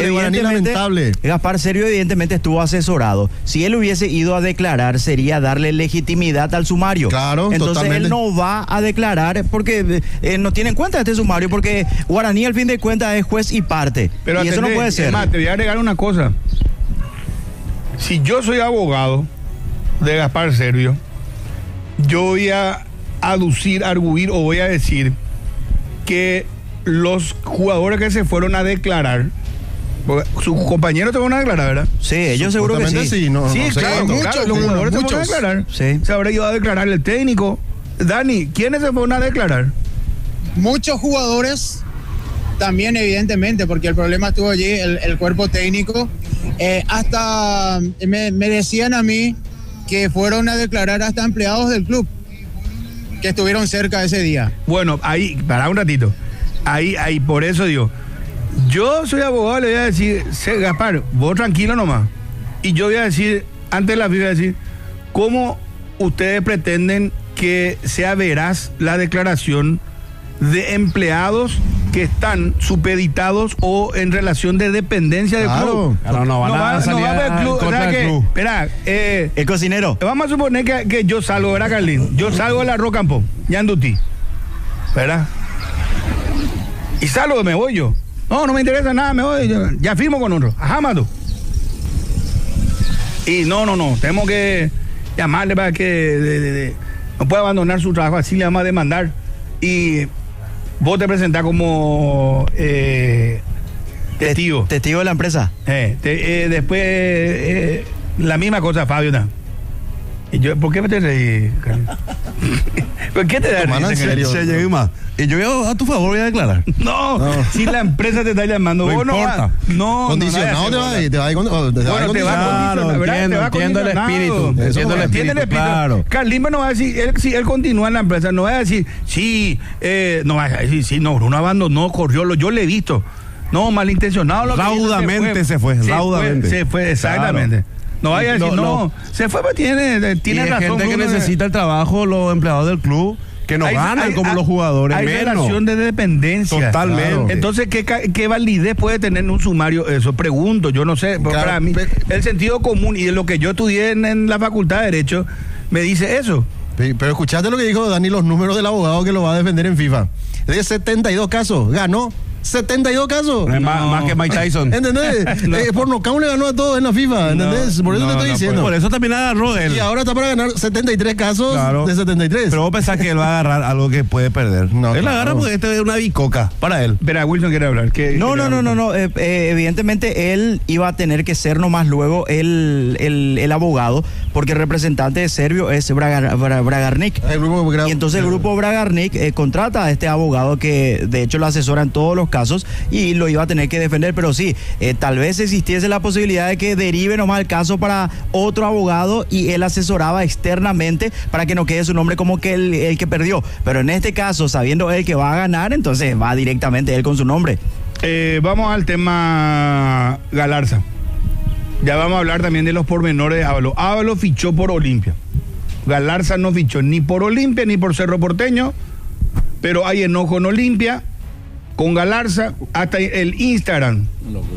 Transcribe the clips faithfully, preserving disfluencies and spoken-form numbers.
evidentemente, lamentable. Gaspar Servio evidentemente estuvo asesorado. Si él hubiese ido a declarar, sería darle legitimidad al sumario. Claro, Entonces totalmente. él no va a declarar porque eh, no tiene en cuenta este sumario, porque Guaraní al fin de cuentas es juez y parte. Pero y eso no puede ser. Más, te voy a agregar una cosa. Si yo soy abogado de Gaspar Servio, yo voy a aducir, arguir o voy a decir que los jugadores que se fueron a declarar, porque sus compañeros se fueron a declarar, ¿verdad? Sí, ellos seguro que sí. sí, no, Sí, no sé claro, cuánto. claro, los jugadores se fueron a declarar. Sí. Se habrá ido a declarar el técnico. Dani, ¿quiénes se fueron a declarar? Muchos jugadores también, evidentemente, porque el problema estuvo allí, el, el cuerpo técnico. Eh, hasta me, me decían a mí que fueron a declarar hasta empleados del club que estuvieron cerca ese día. Bueno, ahí, para un ratito. Ahí, ahí, por eso digo, yo soy abogado, le voy a decir, Gaspar, vos tranquilo nomás. Y yo voy a decir, antes de la FIFA, voy a decir, ¿cómo ustedes pretenden que sea veraz la declaración de empleados que están supeditados o en relación de dependencia del Claro. club? Claro, no van a salir no va a- el club. en contra O sea del que, club. espera, eh, El cocinero. vamos a suponer que, que yo salgo, ¿verdad, Carlín? Yo salgo de la Rocampo, Yanduti, ¿verdad? Y salgo, me voy yo. No, no me interesa nada, me voy, yo, ya firmo con otro. Ajá, Mato. Y no, no, no, tenemos que llamarle para que de, de, de, no puede abandonar su trabajo, así le vamos a demandar. Y vos te presentás como eh, testigo. Testigo de la empresa. Eh, te- eh, después, eh, la misma cosa, Fabio. ¿No? Y yo, ¿por qué me te reí, Carlos? ¿Por qué te da Tomando risa, en serio. Carlos? Se llegue más. Y yo a tu favor voy a declarar. No, No. si la empresa te está llamando, No vos no importa. vas- No, Condicionado no, te va a ir, te va a ir con- te va a ir Bueno, te va a condicionado. condicionar, ¿verdad? entiendo, Te va entiendo el condicionado. espíritu, Eso entiendo el es, espíritu, entiende claro. Carlín no va a decir, él, si él continúa en la empresa, no va a decir, sí, eh, no va a decir, sí, no, Bruno abandonó, corrió, lo, yo le he visto. No, malintencionado. Lo que hizo, Raudamente se fue, raudamente. Se fue, exactamente. No vaya a decir, Lo- no, lo- se fue, pues tiene, tiene y hay razón. gente que Bruno, necesita el trabajo, los empleados del club, que no hay- ganan hay- como hay- los jugadores. Hay menos. relación de dependencia. Totalmente. Claro. Entonces, ¿qué, ca- ¿qué validez puede tener en un sumario eso? Pregunto, yo no sé. pero Claro, para mí, pe- el sentido común y de lo que yo estudié en, en la Facultad de Derecho, me dice eso. Pe- Pero escuchaste lo que dijo Dani, los números del abogado que lo va a defender en FIFA. De setenta y dos casos, ganó setenta y dos casos. Es más, No. más que Mike Tyson. ¿Entendés? No. Eh, por nocaut le ganó a todos en la FIFA, ¿entendés? No, por eso no, te estoy no diciendo. Por eso también agarró él. Y ahora está para ganar setenta y tres casos Claro. de setenta y tres. Pero vos pensás que él va a agarrar algo que puede perder. No, él claro. agarra porque este es una bicoca para él. Espera, Wilson quiere hablar. ¿Qué- No, quiere no, no, hablar? no, no. eh, eh, evidentemente él iba a tener que ser nomás luego el, el, el abogado, porque el representante de Servio es Braga- Bra- Bragarnik. El grupo gra- Y entonces el grupo Bragarnik eh, contrata a este abogado que de hecho lo asesora en todos los casos y lo iba a tener que defender, pero sí, eh, tal vez existiese la posibilidad de que derive nomás el caso para otro abogado y él asesoraba externamente para que no quede su nombre como que el, el que perdió. Pero en este caso, sabiendo él que va a ganar, entonces va directamente él con su nombre. Eh, vamos al tema Galarza. Ya vamos a hablar también de los pormenores de Ábalo. Ábalo fichó por Olimpia. Galarza no fichó ni por Olimpia ni por Cerro Porteño, pero hay enojo en Olimpia con Galarza. Hasta el Instagram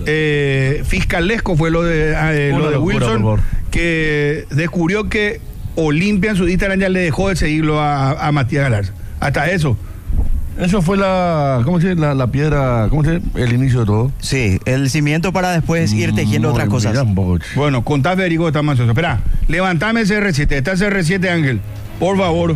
eh, fiscalesco fue lo de, eh, Una lo de locura, por Wilson, favor. que descubrió que Olimpia en su Instagram ya le dejó de seguirlo a, a Matías Galarza. Hasta eso. Eso fue la, ¿cómo se dice? La, la piedra, ¿cómo se dice? El inicio de todo. Sí, el cimiento para después ir tejiendo Muy otras cosas. bien, Boch. Bueno, contá, Federico, está más ansioso. Espera, levantame C R siete. Está C R siete, Ángel. Por favor,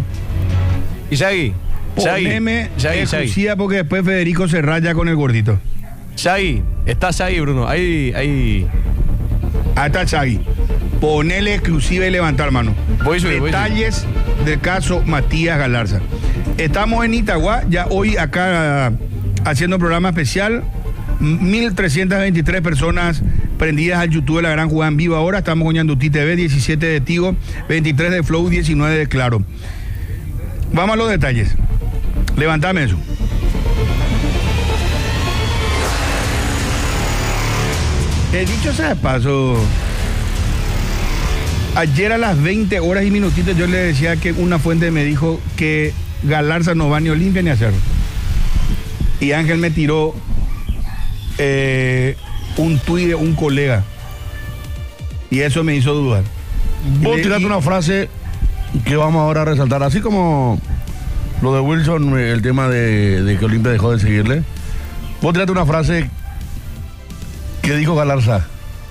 Isagui, Shaggy, poneme Shaggy, Shaggy, exclusiva porque después Federico se raya con el gordito. Shaggy, está Shaggy, Bruno. Ahí, ahí. Ahí está Chagui. Ponele exclusiva y levantar, mano. Voy a subir, voy a subir. Detalles del caso Matías Galarza. Estamos en Itagua, ya hoy acá haciendo un programa especial. mil trescientas veintitrés personas prendidas al YouTube de La Gran Jugada en vivo ahora. Estamos con Yanduti T V, diecisiete de Tigo, veintitrés de Flow, diecinueve de Claro. Vamos a los detalles. Levantame eso. He dicho sea de paso, ayer a las veinte horas y minutitos yo le decía que una fuente me dijo que Galarza no va ni a Olimpia ni a Cerro. Y Ángel me tiró eh, un tuit de un colega. Y eso me hizo dudar. Vos Le- tiraste y- una frase que vamos ahora a resaltar, así como lo de Wilson, el tema de, de que Olimpia dejó de seguirle. Vos tiraste una frase que dijo Galarza.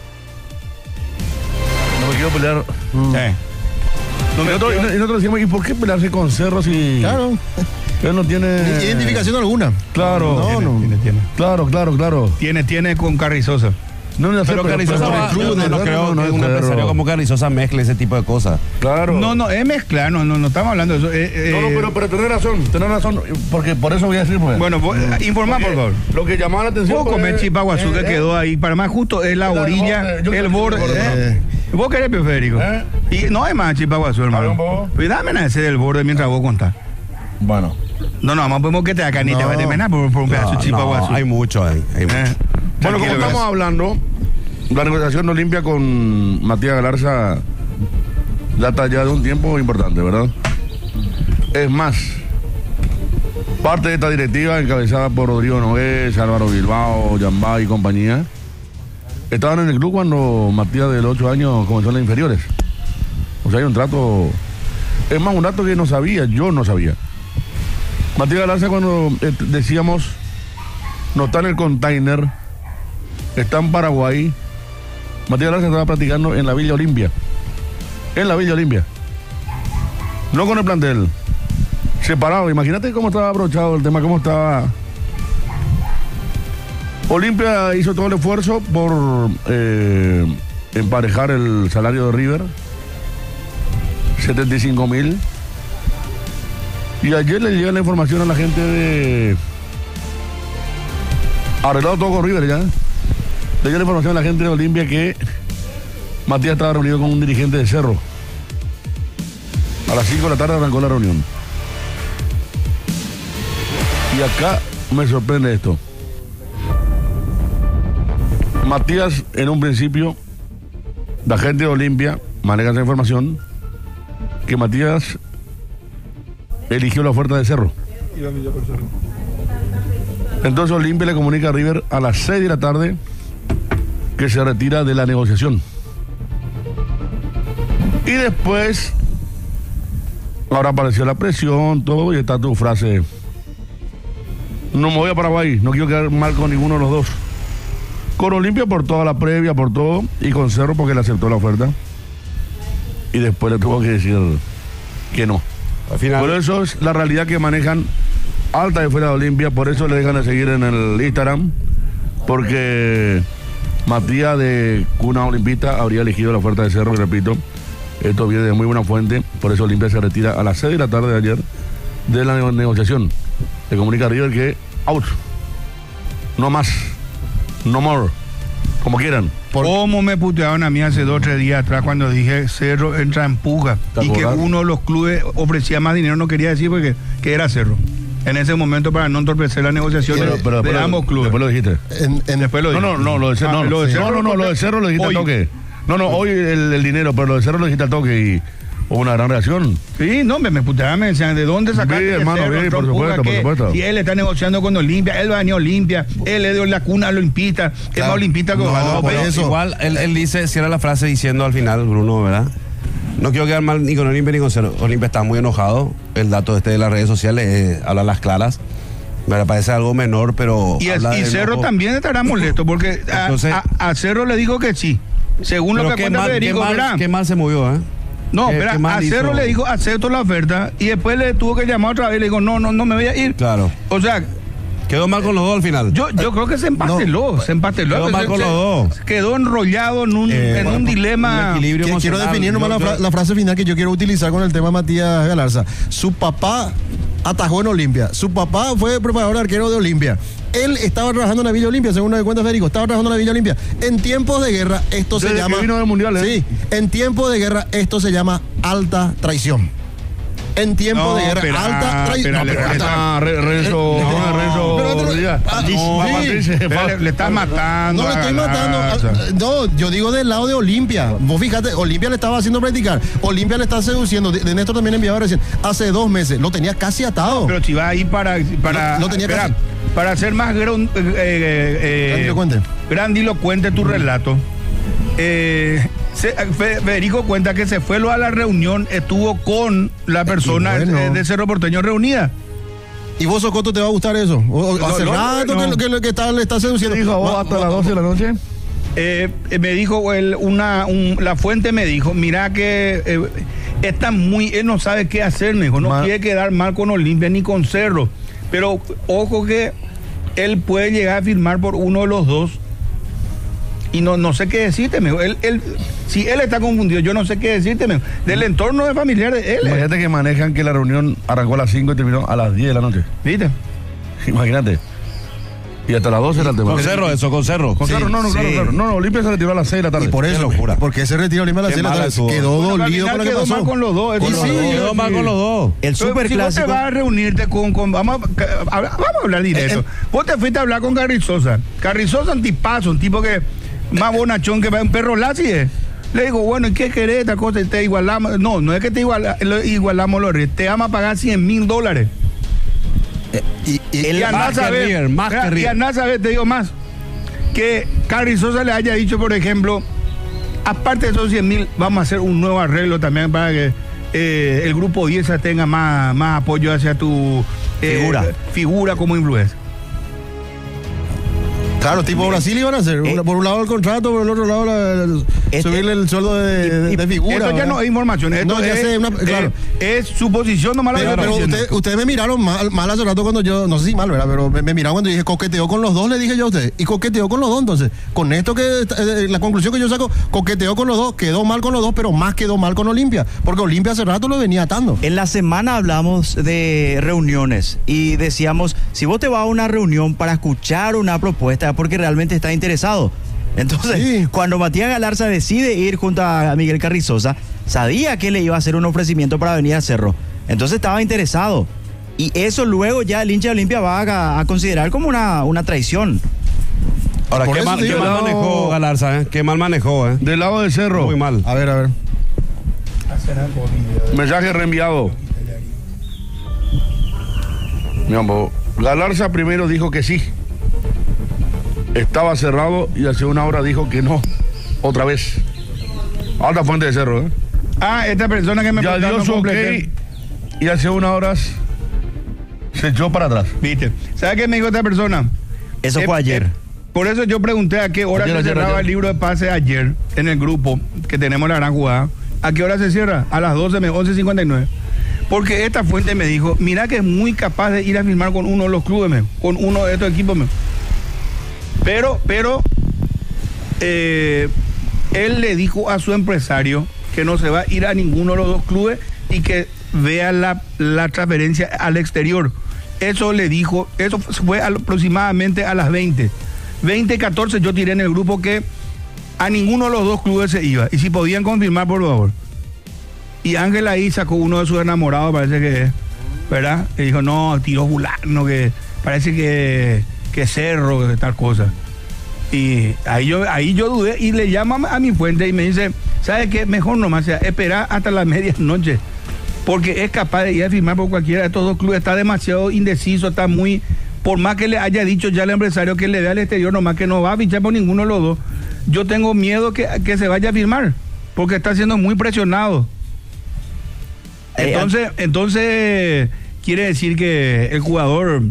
No me quiero pelear. Sí. No, y nosotros, y nosotros decíamos, ¿y por qué pelearse con Cerro si Claro. él no tiene Identificación alguna. Claro, No, Tiene, no. tiene, tiene. claro, claro, claro. Tiene, tiene con Carrizosa. No, no, Pero Carrizosa pero- va- pero- no, no, no pero- creo no, que no, un Cerro. empresario como Carrizosa mezcle ese tipo de cosas. Claro. No, no, es mezclar, no, no, no estamos hablando de eso. eh, No, no, eh, pero, pero tenés razón, tenés razón, porque por eso voy a decir, pues. Bueno, vos, eh, informá, por favor. Lo que llamaba la atención. Vos pues, comés Chipaguazú que eh, quedó ahí. Para más justo es la La- orilla, yo- el yo- borde. yo- eh. Vos querés, Pio Federico. ¿Eh? Y no hay más Chipaguazú, hermano. Dame un poco. Pues dame a ese del borde mientras vos contás. Bueno. No, no, más podemos que te acá ni No. te va a temer por, por un pedazo de No, Chipaguazú. no, hay mucho ahí. Hay mucho. Eh, Bueno, tranquilo, como estamos gracias. hablando, la negociación de Olimpia con Matías Galarza data ya de un tiempo importante, ¿verdad? Es más, parte de esta directiva, encabezada por Rodrigo Nogués, Álvaro Bilbao, Yambá y compañía, estaban en el club cuando Matías de los ocho años comenzó en las inferiores. O sea, hay un trato. Es más, un dato que no sabía, yo no sabía. Matías Galarza, cuando eh, decíamos, no está en el container, está en Paraguay. Matías Galarza estaba practicando en la Villa Olimpia. En la Villa Olimpia. No con el plantel. Separado. Imagínate cómo estaba abrochado el tema, cómo estaba. Olimpia hizo todo el esfuerzo por eh, emparejar el salario de River. setenta y cinco mil. Y ayer le llega la información a la gente de. Arreglado todo con River ya. Le llega la información a la gente de Olimpia que Matías estaba reunido con un dirigente de Cerro. A las cinco de la tarde arrancó la reunión. Y acá me sorprende esto. Matías, en un principio, la gente de Olimpia maneja esa información que Matías eligió la oferta de Cerro. Entonces Olimpia le comunica a River a las seis de la tarde que se retira de la negociación. Y después, ahora apareció la presión, todo, y está tu frase. No me voy a Paraguay, no quiero quedar mal con ninguno de los dos. Con Olimpia por toda la previa, por todo, y con Cerro porque le aceptó la oferta. Y después le tuvo que decir que no. Al final, Por eso es la realidad que manejan alta de fuera de Olimpia, por eso le dejan de seguir en el Instagram, porque Matías de Cuna Olimpista habría elegido la oferta de Cerro, y repito, esto viene de muy buena fuente, por eso Olimpia se retira a las seis de la tarde de ayer de la nego- negociación. Le comunica a River que out, no más, no more, como quieran. ¿Cómo me putearon a mí hace dos o tres días atrás cuando dije Cerro entra en puja? ¿Te Y que acordás? uno de los clubes ofrecía más dinero, no quería decir porque que era Cerro. En ese momento para no entorpecer la negociación Pero- de, pero de después- ambos clubes. Después lo dijiste. En, en- Después lo No, dije. no, no, lo de Cerro, Ah, no, lo de no, Cerro, no, no, lo de Cerro lo dijiste hoy. al toque. No, no, hoy el, el dinero, pero lo de Cerro lo dijiste al toque y hubo una gran reacción. Sí, no, me, me puteaban, me decían, ¿de dónde sacaste Sí, de hermano, Cerro, sí, entró por en puja, supuesto, por que supuesto. Si él está negociando con Olimpia, él va a venir a Olimpia, él le dio la cuna a Olimpista, es Claro. más Olimpista que No, Osvaldo por Pérez. eso. igual él, él dice, cierra la frase diciendo al final, Bruno, ¿verdad? No quiero quedar mal ni con Olimpia ni con Cerro. Olimpia está muy enojado. El dato este de las redes sociales eh, habla las claras. Me parece algo menor, pero. Y, es- habla y del Cerro enojo. también estará molesto porque a, Entonces- a- a Cerro le dijo que sí. Según lo Pero que qué cuenta mal, qué, Federico, mal, ¿verdad? qué mal se movió, ¿eh? No, qué- espera, qué mal a Cerro hizo. le dijo, acepto la oferta y después le tuvo que llamar otra vez. Le digo, no, no, no me voy a ir. Claro. O sea, Quedó mal con los dos al final. yo, yo creo que se empasteló, se empasteló. Quedó Se- mal con se- los dos. Quedó enrollado en un, Eh, en un bueno, dilema. un equilibrio que quiero emocional. definir nomás Yo- la, fra- yo- la frase final que yo quiero utilizar con el tema Matías Galarza. Su papá atajó en Olimpia. Su papá fue preparador arquero de Olimpia. Él estaba trabajando en la Villa Olimpia, según lo que cuenta Federico. Estaba trabajando en la Villa Olimpia. En tiempos de guerra, esto se Desde que llama. vino del Mundial, ¿eh? Sí, en tiempos de guerra, esto se llama alta traición. En tiempo de guerra, espera, alta traición. espera, No, le- pero le- alta- Ah, Re- Renzo, No, no, Renzo pero- Díaz. ah, No, sí. Patricia, Espera, le, le estás matando. No lo a estoy matando. Galarza. Ah, No, yo digo del lado de Olimpia. Vos fíjate, Olimpia le estaba haciendo practicar. Olimpia le está seduciendo. De, de Néstor también enviaba recién. Hace dos meses. Lo tenía casi atado. Pero si va ahí para. para No- no tenía espera, casi- para hacer más gran- eh, eh, eh, Grandilocuente. grandilocuente tu relato. Eh, se- Fe- Federico cuenta que se fue a la reunión, estuvo con la persona bueno. eh, de Cerro Porteño reunida. ¿Y vos, Socoto, te va a gustar eso? O- o No, hace no, rato no. que, que, que está, le está seduciendo. Dijo a vos Va- hasta va- las doce de la noche. Eh, eh, me dijo, él, una, un- la fuente me dijo, mira que eh, está muy, él no sabe qué hacer, me dijo, no Ma- quiere quedar mal con Olimpia ni con Cerro, pero ojo que él puede llegar a firmar por uno de los dos y no, no sé qué decirte, me dijo. Él, él, si él está confundido, yo no sé qué decirte, me dijo. Del entorno de familiar de él, eh. Imagínate que manejan que la reunión arrancó a las cinco y terminó a las diez de la noche. ¿viste? Imagínate. Y hasta las doce era el tema. Con Cerro, eso, con Cerro. Con Cerro, no, no, Sí. claro, claro. No, no, Olimpia se retiró a las seis de la tarde. Y por Qué eso, locura. porque ese retiro Olimpia a las Qué seis de la mala tarde. estuvo. Quedó Bueno, dolido al con lo que final quedó pasó. mal con los dos, eso Y no sí, lo- Quedó mal con los dos. El Pero super si vos te clásico. vas a reunirte con, con- vamos, a, vamos a hablar directo. Eh, eh. Vos te fuiste a hablar con Carrizosa. Carrizosa es un tipazo, un tipo que más bonachón que un perro lazi es. Le digo, bueno, ¿y qué querés esta cosa? Y te igualamos. No, no es que te iguala- lo- igualamos los reyes. Te vamos a pagar cien mil dólares. Y, y- Y más andá a que saber, River, más que mira, y River. andá a saber, te digo más, que Carrizosa le haya dicho, por ejemplo, aparte de esos cien mil, vamos a hacer un nuevo arreglo también para que eh, el grupo diez tenga más, más apoyo hacia tu eh, Figura. figura como influencer. claro, tipo Brasil iban a hacer. Eh. Una- por un lado el contrato, por el otro lado la- la- Este- subirle el sueldo de, de- de figura. Esto ya ¿verdad? no es información, esto No, ya es, sé, una- claro. eh, es suposición nomás. la Pero, que pero estoy diciendo. usted- ustedes me miraron mal, mal hace rato cuando yo, no sé si mal, ¿verdad? Pero me, me miraron cuando dije coqueteó con los dos, le dije yo a usted. Y coqueteó con los dos, entonces. Con esto que, eh, la conclusión que yo saco, coqueteó con los dos, quedó mal con los dos, pero más quedó mal con Olimpia. Porque Olimpia hace rato lo venía atando. En la semana hablamos de reuniones y decíamos, si vos te vas a una reunión para escuchar una propuesta es porque realmente estás interesado. Entonces, Sí. cuando Matías Galarza decide ir junto a Miguel Carrizosa, sabía que le iba a hacer un ofrecimiento para venir a Cerro. Entonces estaba interesado. Y eso luego ya el hincha de Olimpia va a, a considerar como una, una traición. Ahora, Por qué eso mal, te qué digo, mal no. manejó Galarza, ¿eh? Qué mal manejó, ¿eh? Del lado de Cerro, Muy mal. A ver, a ver. mensaje reenviado. Mi amor, Galarza primero dijo que sí. Estaba cerrado y hace una hora dijo que no. Otra vez. Alta fuente de Cerro, ¿eh? Ah, esta persona que me Ya preguntaba dio no su ok completé. y hace unas horas se echó para atrás. ¿Viste? ¿Sabes qué me dijo esta persona? Eso Eh, fue ayer. eh, Por eso yo pregunté a qué hora Ayer, se ayer, cerraba ayer. el libro de pase ayer en el grupo que tenemos la gran jugada. ¿A qué hora se cierra? A las doce, once cincuenta y nueve. Porque esta fuente me dijo, mira que es muy capaz de ir a firmar con uno de los clubes, me, con uno de estos equipos. Me. Pero, pero, eh, él le dijo a su empresario que no se va a ir a ninguno de los dos clubes y que vea la, la transferencia al exterior. Eso le dijo, eso fue al- aproximadamente a las veinte. veinte catorce yo tiré en el grupo que a ninguno de los dos clubes se iba. Y si podían confirmar, por favor. Y Ángel ahí sacó uno de sus enamorados, parece que, ¿verdad? Y dijo, no, tiró fulano, que parece que, que Cerro, que tal cosa. Y ahí yo, ahí yo dudé y le llamo a mi fuente y me dice, ¿sabe qué? Mejor nomás sea esperar hasta la medianoche. Porque es capaz de ir a firmar por cualquiera de estos dos clubes. Está demasiado indeciso, está muy... Por más que le haya dicho ya al empresario que le dé al exterior, nomás que no va a fichar por ninguno de los dos. Yo tengo miedo que, que se vaya a firmar, porque está siendo muy presionado. Eh, Entonces, entonces quiere decir que el jugador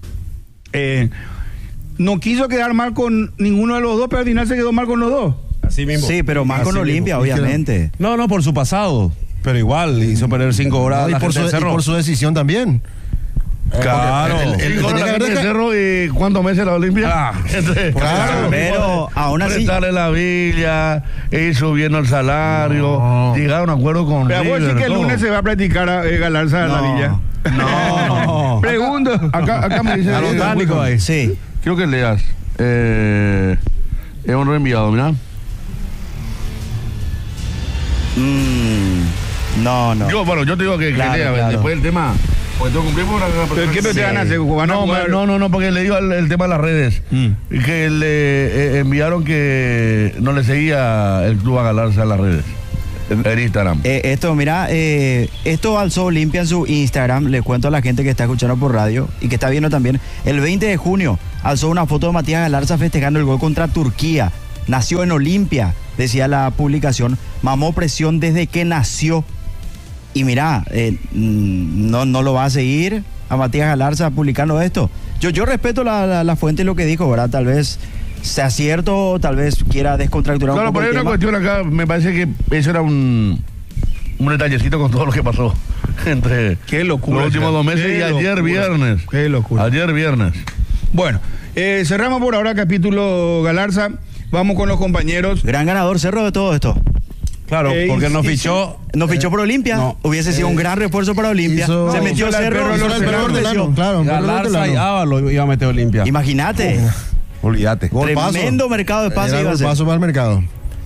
eh, no quiso quedar mal con ninguno de los dos, pero al final se quedó mal con los dos. Así mismo. Sí, pero más Así con Olimpia, mismo. obviamente. No, no, por su pasado. Pero igual, hizo perder cinco horas No, y, la por gente su, de y Cerro. por su decisión también. Claro. Porque el- el- Y con tenía la que gente haber de deja- Cerro y cuántos meses la Olimpia. Ah, Entonces, claro. Pero aún así, prestarle la villa, ir subiendo el salario, No. llegar a un acuerdo con Pero vos River, sí que el todo. lunes se va a practicar a eh, Galarza de la No. Villa. no. Pregunto. Acá, acá me dice A los tánicos ahí. Sí. quiero que leas. Eh, es un reenviado, mira. Mm, No, no. Yo, bueno, yo te digo que, que Claro, lea, claro. después el tema. Porque tú cumplimos una una ¿Pero qué persona- te van a hacer? ¿Van a No, jugar? no, no, no, porque le digo el, el tema de las redes. Mm. Que le eh, enviaron que no le seguía el club a Galarza en las redes. En Instagram. Eh, esto, mira, eh, esto alzó Olimpia en su Instagram. Le cuento a la gente que está escuchando por radio y que está viendo también. El veinte de junio alzó una foto de Matías Galarza festejando el gol contra Turquía. Nació en Olimpia, decía la publicación. Mamó presión desde que nació. Y mira, eh, mm, no, no lo va a seguir a Matías Galarza publicando esto. Yo, yo respeto la, la, la fuente y lo que dijo, ¿verdad? Tal vez sea cierto, tal vez quiera descontracturar Claro, un poco pero hay el una tema. cuestión acá, me parece que eso era un, un detallecito con todo lo que pasó entre Qué locura. los últimos dos meses Qué y ayer locura. viernes. Qué locura. Ayer viernes. Bueno, eh, cerramos por ahora capítulo Galarza. Vamos con los compañeros. Gran ganador Cerro de todo esto. Claro, Eh, porque y- nos y- fichó. No fichó por Olimpia. no. Hubiese sido un gran refuerzo para Olimpia. hizo- Se metió hizo la Cerro. perro hizo del el perro hortelano. hortelano. Claro, un perro Galarza y hortelano. Ávalo iba a meter Olimpia. Imagínate. Olvídate. Golpazo. Tremendo mercado de pase Era iba a ser. paso para el mercado.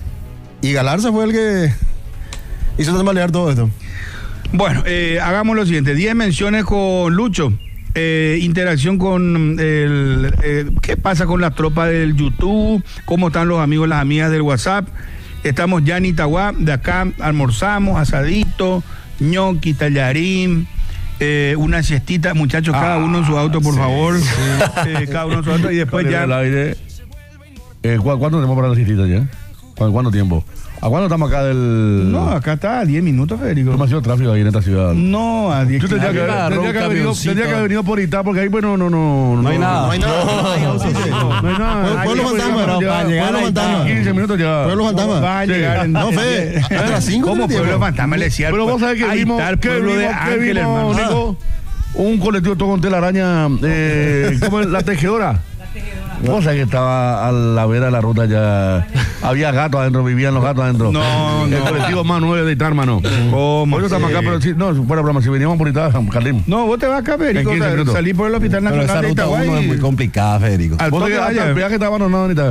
Y Galarza fue el que hizo tambalear todo esto. Bueno, eh, hagamos lo siguiente. diez menciones con Lucho. Eh, interacción con el... eh, ¿Qué pasa con la tropa del YouTube? ¿Cómo están los amigos y las amigas del WhatsApp? Estamos ya en Itagua. De acá almorzamos, asadito, ñoqui, tallarín, eh, una siestita. Muchachos, cada uno en su auto, por favor. Eh, cada uno en su auto. Y después Con el ya... aire. Eh, ¿cu- ¿Cuánto tenemos para la cistita ya? ¿Cu- ¿Cuánto tiempo? ¿A cuándo estamos acá del...? No, acá está a diez minutos, Federico. demasiado tráfico ahí en esta ciudad. No, a diez Yo tendría que, Agarró tendría un que haber venido, camioncito. tendría que haber venido por Itá, porque ahí pues no, no, no, No hay nada. No hay nada. No hay nada. Pueblo- Pueblo Ahí, Fantasma, pues, pero ya, para llegar Pueblo a Itá. Fantasma, quince minutos ya. Pueblo Fantasma. Va a llegar en- No, Fede, hasta las cinco ¿Cómo tiene Pueblo tiempo. Fantasma le decía? Pero vos sabés que ahí vimos, está el que pueblo vimos, de que Ángel, vimos, hermano. Nico, un colectivo todo con telaraña, eh, como la tejedora. Vos sabés que estaba a la vera de la ruta ya. Había gatos adentro, vivían los gatos adentro. No, El no. colectivo más nueve de Itá, hermano. ¿Cómo? Por eso estamos acá, pero si, no, fuera broma, si veníamos por Itá, Carlín. No, vos te vas acá, Federico, En quince sal- minutos. salí por el Hospital Pero esa Nacional de ruta Itaguay. uno es muy complicada, Federico. Al Vos te toque quedaste vaya. al peaje estaba abandonado en Itá.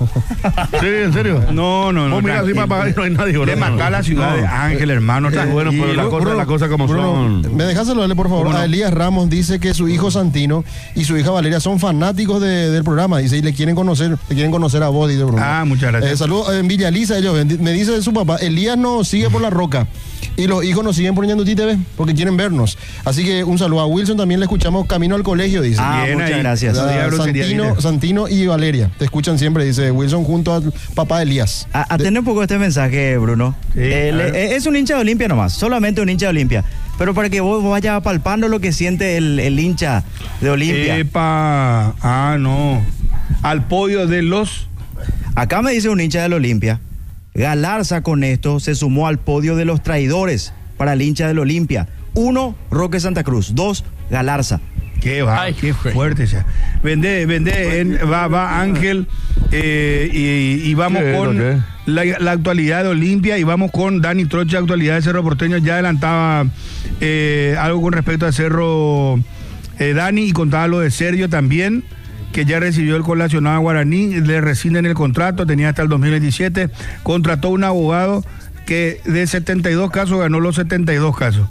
Sí, en serio. No, no, no. Vos mirá, así tranquilo. para pagar y no hay nadie, De boludo. Macá, la ciudad No. de Ángel, hermano. Sí, bueno, pero la cosa, la cosa como Bruno, son. ¿me dejas saludarle, por favor? ¿Cómo no? A Elías Ramos dice que su hijo Santino y su hija Valeria son fanáticos de- del programa. Dice, y le quieren conocer, te quieren conocer a vos, dice Bruno. Ah, muchas gracias. Eh, saludos en Villa Lisa, ellos. ven- Me dice su papá, Elías nos sigue por la roca. Y los hijos nos siguen poniendo T V porque quieren vernos. Así que un saludo a Wilson, también le escuchamos camino al colegio, dice. Ah, Bien muchas ahí. gracias. No diga A grosería, Santino, mire. Santino y Valeria. Te escuchan siempre, dice Wilson, junto al papá Elías. A- Atende un poco este mensaje, Bruno. Sí, Eh, a le- ver. eh, es un hincha de Olimpia nomás, solamente un hincha de Olimpia. Pero para que vos vos vayas palpando lo que siente el, el hincha de Olimpia. Epa. Ah, no. Al podio de los... Acá me dice un hincha del Olimpia. Galarza con esto se sumó al podio de los traidores para el hincha del Olimpia. Uno, Roque Santa Cruz. Dos, Galarza. Qué va, qué fuerte ya. Vende, vende, en- va, va Ángel eh, y, y vamos ¿Qué, con lo qué? la, la actualidad de Olimpia y vamos con Dani Trocha, actualidad de Cerro Porteño. Ya adelantaba eh, algo con respecto a Cerro eh, Dani y contaba lo de Sergio también, que ya recibió el colacionado a Guaraní, le rescinden el contrato, tenía hasta el dos mil veintisiete, contrató un abogado que de setenta y dos casos ganó los setenta y dos casos.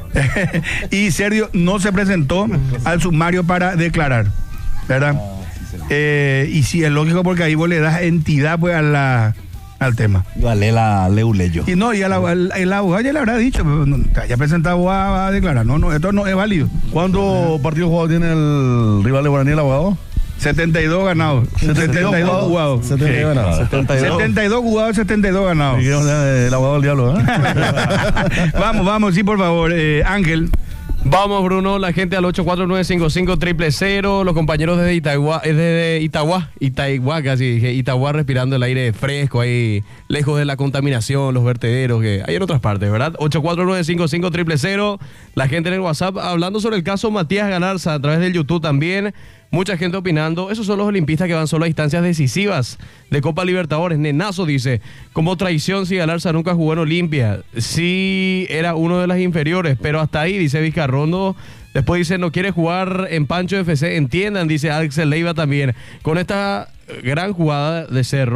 Y Sergio no se presentó al sumario para declarar, ¿verdad? Eh, y sí, es lógico porque ahí vos le das entidad pues a la, al tema. Vale la Leuleyo. Y no, y a la- al- el abogado ya le habrá dicho, pero no, te haya presentado a, a declarar. No, no, esto no es válido. ¿Cuántos partidos jugados tiene el rival de Guaraní, el abogado? setenta y dos ganados. setenta y dos jugados. setenta y dos ganados. setenta y dos. setenta y dos jugados, setenta y dos ganados. Y que, o sea, el abogado del diablo, ¿eh? Vamos, vamos, sí, por favor. Eh, Ángel. Vamos, Bruno, la gente al ocho cuatro nueve cinco cinco cero cero, los compañeros desde Itagua, eh, desde Itagua, Itagua casi dije, Itagua respirando el aire fresco ahí, lejos de la contaminación, los vertederos que hay en otras partes, ¿verdad? ocho cuatro nueve cinco cinco cero cero, la gente en el WhatsApp hablando sobre el caso Matías Galarza a través del YouTube también. Mucha gente opinando. Esos son los olimpistas que van solo a instancias decisivas de Copa Libertadores. Nenazo dice, como traición si Galarza nunca jugó en Olimpia. Sí era uno de las inferiores, pero hasta ahí, dice Vizcarrondo. Después dice, no quiere jugar en Pancho F C. Entiendan, dice Axel Leiva también. Con esta gran jugada de Cerro,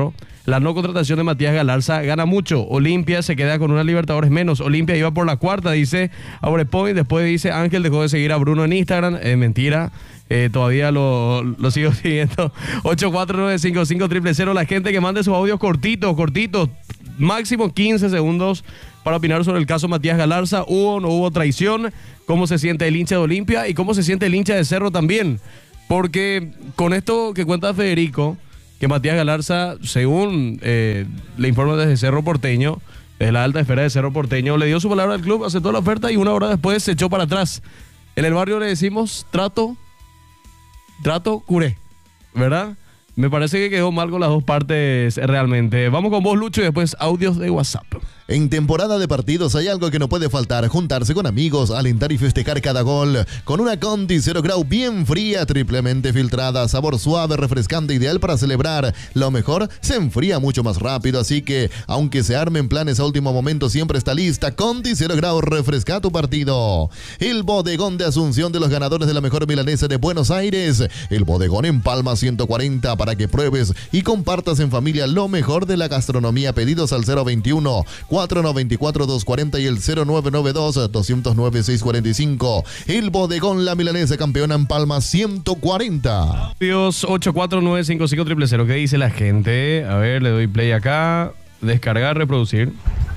la no contratación de Matías Galarza gana mucho. Olimpia se queda con una Libertadores menos. Olimpia iba por la cuarta, dice Aurepoint. Después dice Ángel dejó de seguir a Bruno en Instagram. Eh, mentira. Eh, todavía lo, lo sigo siguiendo. ocho cuatro nueve cinco cinco cero cero cero. La gente que mande sus audios cortitos, cortitos. Máximo quince segundos para opinar sobre el caso Matías Galarza. ¿Hubo o no hubo traición? ¿Cómo se siente el hincha de Olimpia? ¿Y cómo se siente el hincha de Cerro también? Porque con esto que cuenta Federico, que Matías Galarza, según eh, le informa desde Cerro Porteño, desde la alta esfera de Cerro Porteño, le dio su palabra al club, aceptó la oferta y una hora después se echó para atrás. En el barrio le decimos trato, trato, curé, ¿verdad? Me parece que quedó mal con las dos partes realmente. Vamos con vos, Lucho, y después audios de WhatsApp. En temporada de partidos hay algo que no puede faltar: juntarse con amigos, alentar y festejar cada gol. Con una Conti Zero Grau bien fría, triplemente filtrada, sabor suave, refrescante, ideal para celebrar. Lo mejor, se enfría mucho más rápido, así que, aunque se armen planes a último momento, siempre está lista. Conti Zero Grau, refresca tu partido. El bodegón de Asunción, de los ganadores de la mejor milanesa de Buenos Aires. El bodegón en Palma ciento cuarenta, para que pruebes y compartas en familia lo mejor de la gastronomía. Pedidos al cero veintiuno, cuatro noventa y cuatro, doscientos cuarenta y el cero nueve nueve dos, doscientos nueve, seiscientos cuarenta y cinco. El bodegón La Milanesa, campeona en Palma ciento cuarenta. Dios, ocho cuatro nueve cinco cinco cero cero cero. ¿Qué dice la gente? A ver, le doy play acá. Descargar, reproducir.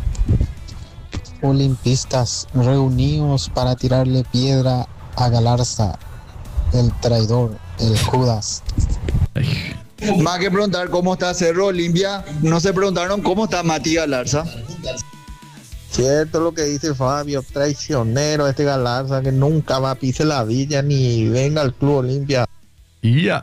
Olimpistas reunidos para tirarle piedra a Galarza, el traidor, el Judas. Ay. Más que preguntar cómo está Cerro Olimpia, no se preguntaron cómo está Matías Galarza. Cierto lo que dice Fabio, traicionero este Galarza, que nunca va a pisar la villa ni venga al Club Olimpia. Y ya.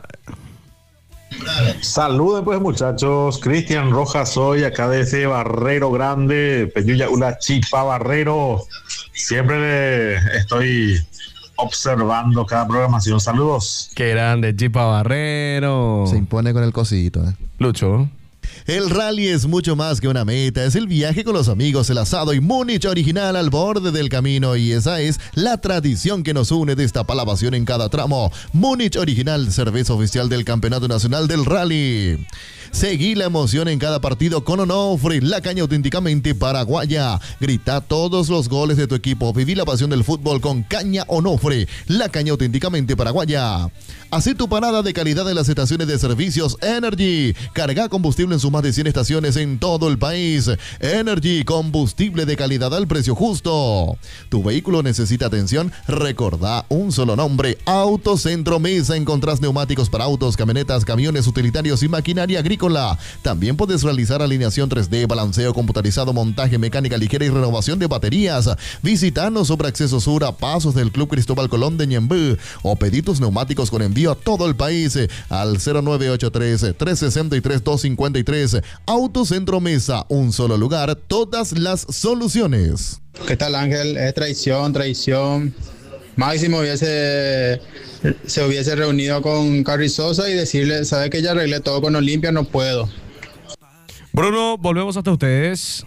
Saluden pues, muchachos. Cristian Rojas soy, acá desde Barrero Grande, Peñuya, una chipa Barrero. Siempre le estoy observando cada programación. Saludos. Qué grande, Chipa Barrero. Se impone con el cosito, eh. Lucho. El rally es mucho más que una meta, es el viaje con los amigos, el asado y Múnich original al borde del camino, y esa es la tradición que nos une, destapa la pasión en cada tramo. Múnich original, cerveza oficial del Campeonato Nacional del Rally. Seguí la emoción en cada partido con Onofre, la caña auténticamente paraguaya. Grita todos los goles de tu equipo, viví la pasión del fútbol con caña Onofre, la caña auténticamente paraguaya. Así tu parada de calidad en las estaciones de servicios Energy. Carga combustible en sus más de cien estaciones en todo el país. Energy, combustible de calidad al precio justo. ¿Tu vehículo necesita atención? Recordá un solo nombre: Autocentro Mesa. Encontrás neumáticos para autos, camionetas, camiones utilitarios y maquinaria agrícola. También puedes realizar alineación tres D, balanceo computarizado, montaje, mecánica ligera y renovación de baterías. Visitanos sobre Acceso Sur a pasos del Club Cristóbal Colón de Ñembú, o pedí tus neumáticos con envío a todo el país al cero nueve ocho tres, tres seis tres, dos cinco tres. Autocentro Mesa, un solo lugar, todas las soluciones. ¿Qué tal, Ángel? Es traición, traición. Máximo hubiese, se hubiese reunido con Carrizosa y decirle, ¿sabe que ya arreglé todo con Olimpia? No puedo. Bruno, volvemos hasta ustedes.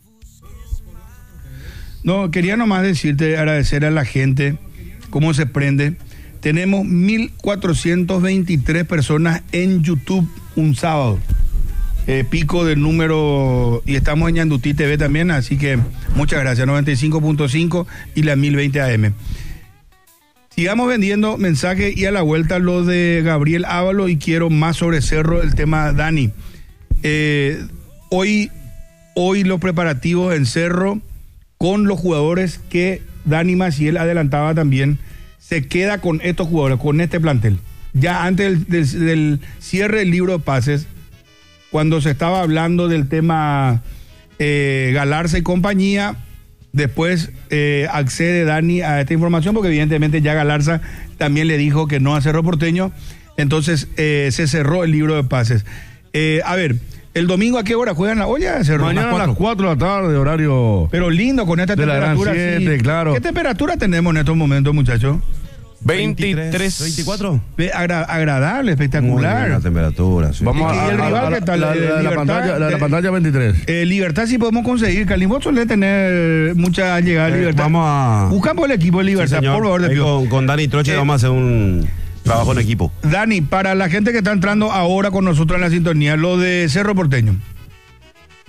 No, quería nomás decirte, agradecer a la gente, cómo se prende. Tenemos mil cuatrocientas veintitrés personas en YouTube un sábado. Eh, pico del número, y estamos en Ñandutí T V también, así que muchas gracias. noventa y cinco punto cinco y la mil veinte A M. Sigamos vendiendo mensajes, y a la vuelta lo de Gabriel Ávalo, y quiero más sobre Cerro, el tema Dani. Eh, hoy, hoy los preparativos en Cerro con los jugadores que Dani Maciel adelantaba también. Se queda con estos jugadores, con este plantel. Ya antes del, del, del cierre del libro de pases, cuando se estaba hablando del tema eh, Galarza y compañía, después eh, accede Dani a esta información, porque evidentemente ya Galarza también le dijo que no a Cerro Porteño. Entonces eh, se cerró el libro de pases. Eh, a ver, el domingo, ¿a qué hora juegan la olla? Cerro, mañana a las cuatro de la tarde, horario. Pero lindo con esta de temperatura. La Gran siete, sí. Claro. ¿Qué temperatura tenemos en estos momentos, muchachos? veintitrés, veinticuatro. Agra agradable, espectacular. La temperatura, sí. Vamos ¿Y a, el a- rival a- qué tal? La, Eh, la- la Libertad, pantalla, la, la eh, pantalla veintitrés. Eh, Libertad sí podemos conseguir. Calimbo suele tener mucha llegada a Eh, Libertad. vamos a- Busca por el equipo de Libertad, Sí, señor. por favor. de Ahí pido. con, con Dani Troche Eh, vamos a hacer un trabajo en equipo. Dani, para la gente que está entrando ahora con nosotros en la sintonía, lo de Cerro Porteño.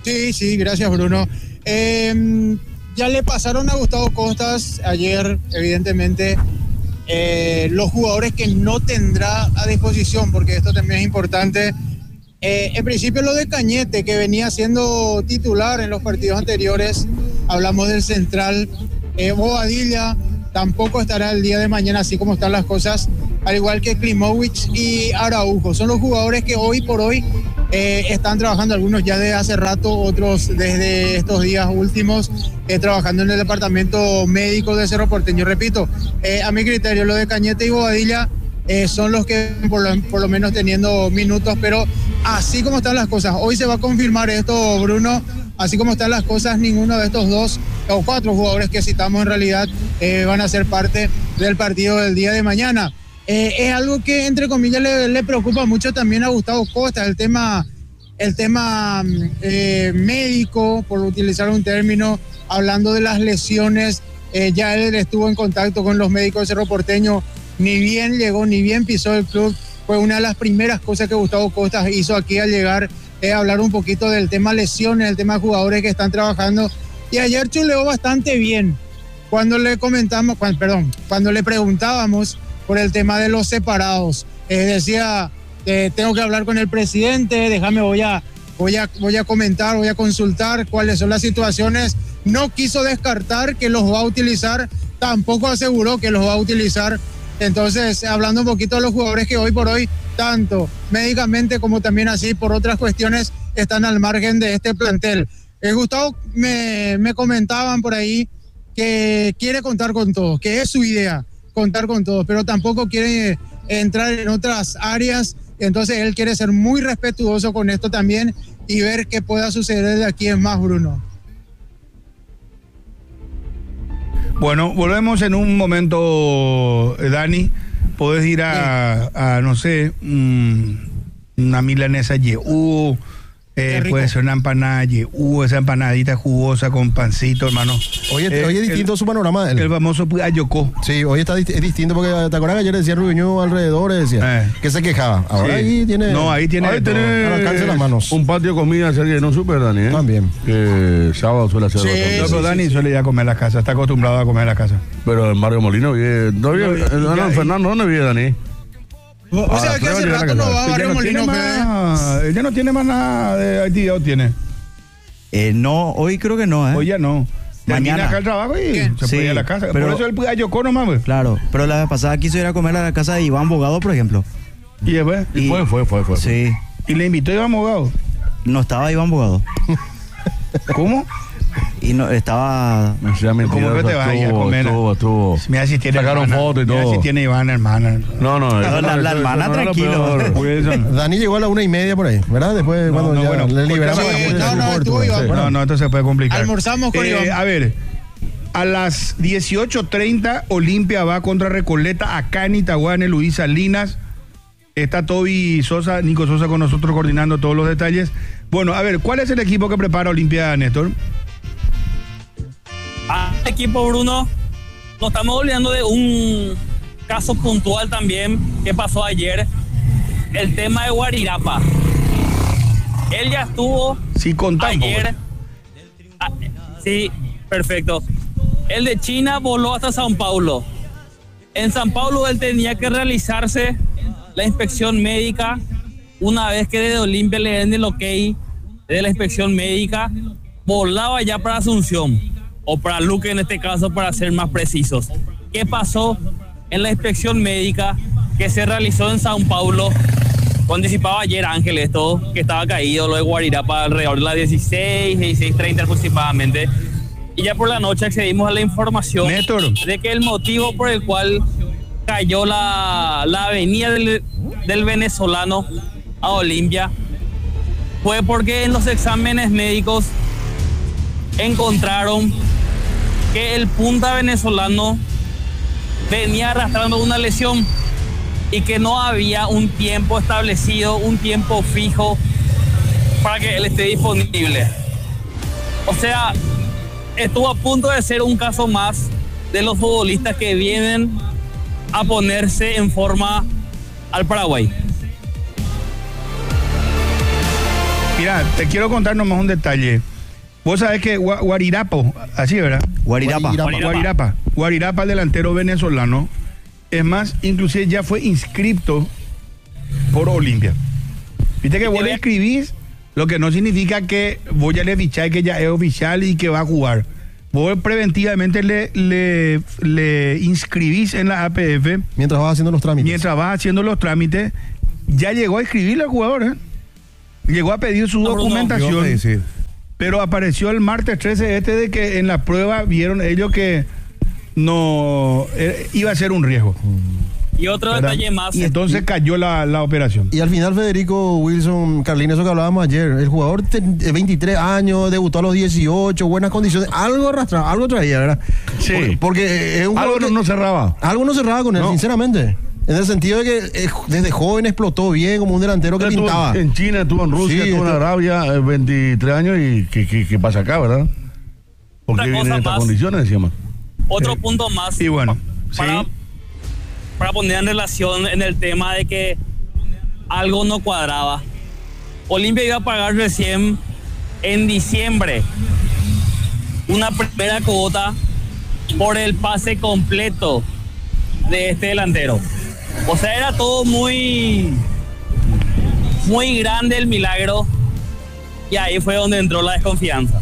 Sí, sí, gracias Bruno. Eh, ya le pasaron a Gustavo Costas ayer, evidentemente, eh, los jugadores que no tendrá a disposición, porque esto también es importante. Eh, en principio lo de Cañete, que venía siendo titular en los partidos anteriores, hablamos del central, eh, Bobadilla tampoco estará el día de mañana, así como están las cosas, al igual que Klimovic y Araujo. Son los jugadores que hoy por hoy eh, están trabajando, algunos ya de hace rato, otros desde estos días últimos, eh, trabajando en el departamento médico de Cerro Porteño. Repito, eh, a mi criterio, lo de Cañete y Bobadilla eh, son los que por lo, por lo menos teniendo minutos, pero así como están las cosas, hoy se va a confirmar esto, Bruno. Así como están las cosas, ninguno de estos dos o cuatro jugadores que citamos en realidad eh, van a ser parte del partido del día de mañana. Eh, es algo que, entre comillas, le, le preocupa mucho también a Gustavo Costa, el tema, el tema eh, médico, por utilizar un término, hablando de las lesiones. Eh, ya él estuvo en contacto con los médicos de Cerro Porteño, ni bien llegó, ni bien pisó el club. Fue una de las primeras cosas que Gustavo Costa hizo aquí al llegar. Eh, hablar un poquito del tema lesiones, el tema de jugadores que están trabajando. Y ayer chuleó bastante bien cuando le comentamos, cuando, perdón, cuando le preguntábamos por el tema de los separados. Eh, decía, eh, tengo que hablar con el presidente, déjame, voy a, voy, a, voy a comentar, voy a consultar cuáles son las situaciones. No quiso descartar que los va a utilizar, tampoco aseguró que los va a utilizar. Entonces, hablando un poquito de los jugadores que hoy por hoy, tanto médicamente como también así por otras cuestiones, están al margen de este plantel. Eh, Gustavo, me, me comentaban por ahí que quiere contar con todos, que es su idea, contar con todos, pero tampoco quiere entrar en otras áreas. Entonces, él quiere ser muy respetuoso con esto también y ver qué pueda suceder de aquí en más, Bruno. Bueno, volvemos en un momento, Dani. Podés ir a, a no sé, um, una milanesa Yehú, eh, puede ser una empanada Yehú, esa empanadita jugosa con pancito, hermano. Hoy, eh, hoy es distinto el, su panorama. El, el famoso Ayocó. Sí, hoy está es distinto porque te acuerdas que ayer decía Rubiño alrededor, decía eh. que se quejaba. Ahora Sí. ahí tiene. No, ahí tiene. Ahí todo. tiene Al alcance de las manos. un patio de comida serie, no super, Dani, ¿eh? También. Que sábado suele hacer Sí, bastante. No, pero sí, Dani sí, suele ir a comer a la casa, está acostumbrado a comer a la casa. Pero en Mario Molino vive. ¿No vive? No, No, ya- no, Fernando, ¿dónde vive, Dani? O, o sea, Ahora, que hace prueba, rato llega no a va a Ella Barrio no, tiene Molino, Fede. más, ella no tiene más nada de actividad, tiene. Eh, no, hoy creo que no, ¿eh? Hoy ya no. Termina Mañana. acá el trabajo y ¿Qué? se Sí, puede ir a la casa. pero- Por eso él puede Ayocó nomás, pues. Claro, pero la vez pasada quiso ir a comer a la casa de Iván Bogado, por ejemplo. Y después. Y fue, fue, fue, fue. Sí, Y le invitó a Iván Bogado. no estaba Iván Bogado. ¿Cómo? Y no estaba... No sea mentira, ¿Cómo que te vaya a estuvo, comer? estuvo, estuvo. Mira si tiene Sacaron hermana. fotos y Mira todo. si tiene Iván, hermana. No, no, eso la- no, la eso- hermana, eso no era lo tranquilo. peor. Wilson. Dani llegó a la una y media por ahí, ¿verdad? Después, No, cuando no, ya bueno, le liberamos sí, la no, música no, de estuvo cobertura. Iván. Sí. No, no, esto se puede complicar. Almorzamos con Eh, Iván. A ver, a las dieciocho treinta, Olimpia va contra Recoleta acá en Itagua, en el Luis Salinas. Está Toby Sosa, Nico Sosa con nosotros coordinando todos los detalles. Bueno, a ver, ¿cuál es el equipo que prepara Olimpia, Néstor? Al equipo, Bruno, nos estamos olvidando de un caso puntual también que pasó ayer, el tema de Guarirapa. Él ya estuvo Sí, contamos. ayer. Ah, sí, perfecto. El de China voló hasta San Paulo. En San Paulo él tenía que realizarse la inspección médica. Una vez que desde Olimpia le den el ok de la inspección médica, volaba ya para Asunción, o para Luque en este caso, para ser más precisos. ¿Qué pasó en la inspección médica que se realizó en San Paulo? Cuando anticipaba ayer Ángel esto, que estaba caído, lo de Guarirapa alrededor de las dieciséis, dieciséis treinta aproximadamente. Y ya por la noche accedimos a la información Néstor. de que el motivo por el cual cayó la, la avenida del, del venezolano a Olimpia fue porque en los exámenes médicos encontraron que el punta venezolano venía arrastrando una lesión y que no había un tiempo establecido, un tiempo fijo para que él esté disponible. O sea, estuvo a punto de ser un caso más de los futbolistas que vienen a ponerse en forma al Paraguay. Mira, te quiero contar nomás un detalle. Vos sabés que Gua- Guarirapo, así, ¿verdad? Guarirapa. Guarirapa. Guarirapa. Guarirapa, el delantero venezolano. Es más, inclusive ya fue inscripto por Olimpia. Viste que vos le escribís, lo que no significa que vos ya le ficháis que ya es oficial y que va a jugar. Vos preventivamente le, le, le inscribís en la A P F. Mientras vas haciendo los trámites. Mientras vas haciendo los trámites, ya llegó a escribirle al jugador, ¿eh? Llegó a pedir su No, Bruno. documentación. Sí, sí. Pero apareció el martes trece este de que en la prueba vieron ellos que no eh, iba a ser un riesgo. Y otro ¿verdad? detalle más. Y entonces cayó la, la operación. Y al final, Federico Wilson, Carlín, eso que hablábamos ayer, el jugador de veintitrés años, debutó a los dieciocho, buenas condiciones, algo arrastraba, algo traía, ¿verdad? Sí. Porque, porque es un Algo jugador no, que- no cerraba. algo no cerraba con él, No. sinceramente. En el sentido de que eh, desde joven explotó bien como un delantero que Estuvo pintaba. en China, estuvo en Rusia, Sí, estuvo en estuvo- Arabia, eh, veintitrés años y ¿qué, qué, qué pasa acá, verdad? ¿Por Otra qué viene cosa en estas más. condiciones, decíamos? Otro punto más. Y bueno, para, sí. para poner en relación en el tema de que algo no cuadraba. Olimpia iba a pagar recién en diciembre una primera cuota por el pase completo de este delantero. O sea, era todo muy, muy grande el milagro y ahí fue donde entró la desconfianza.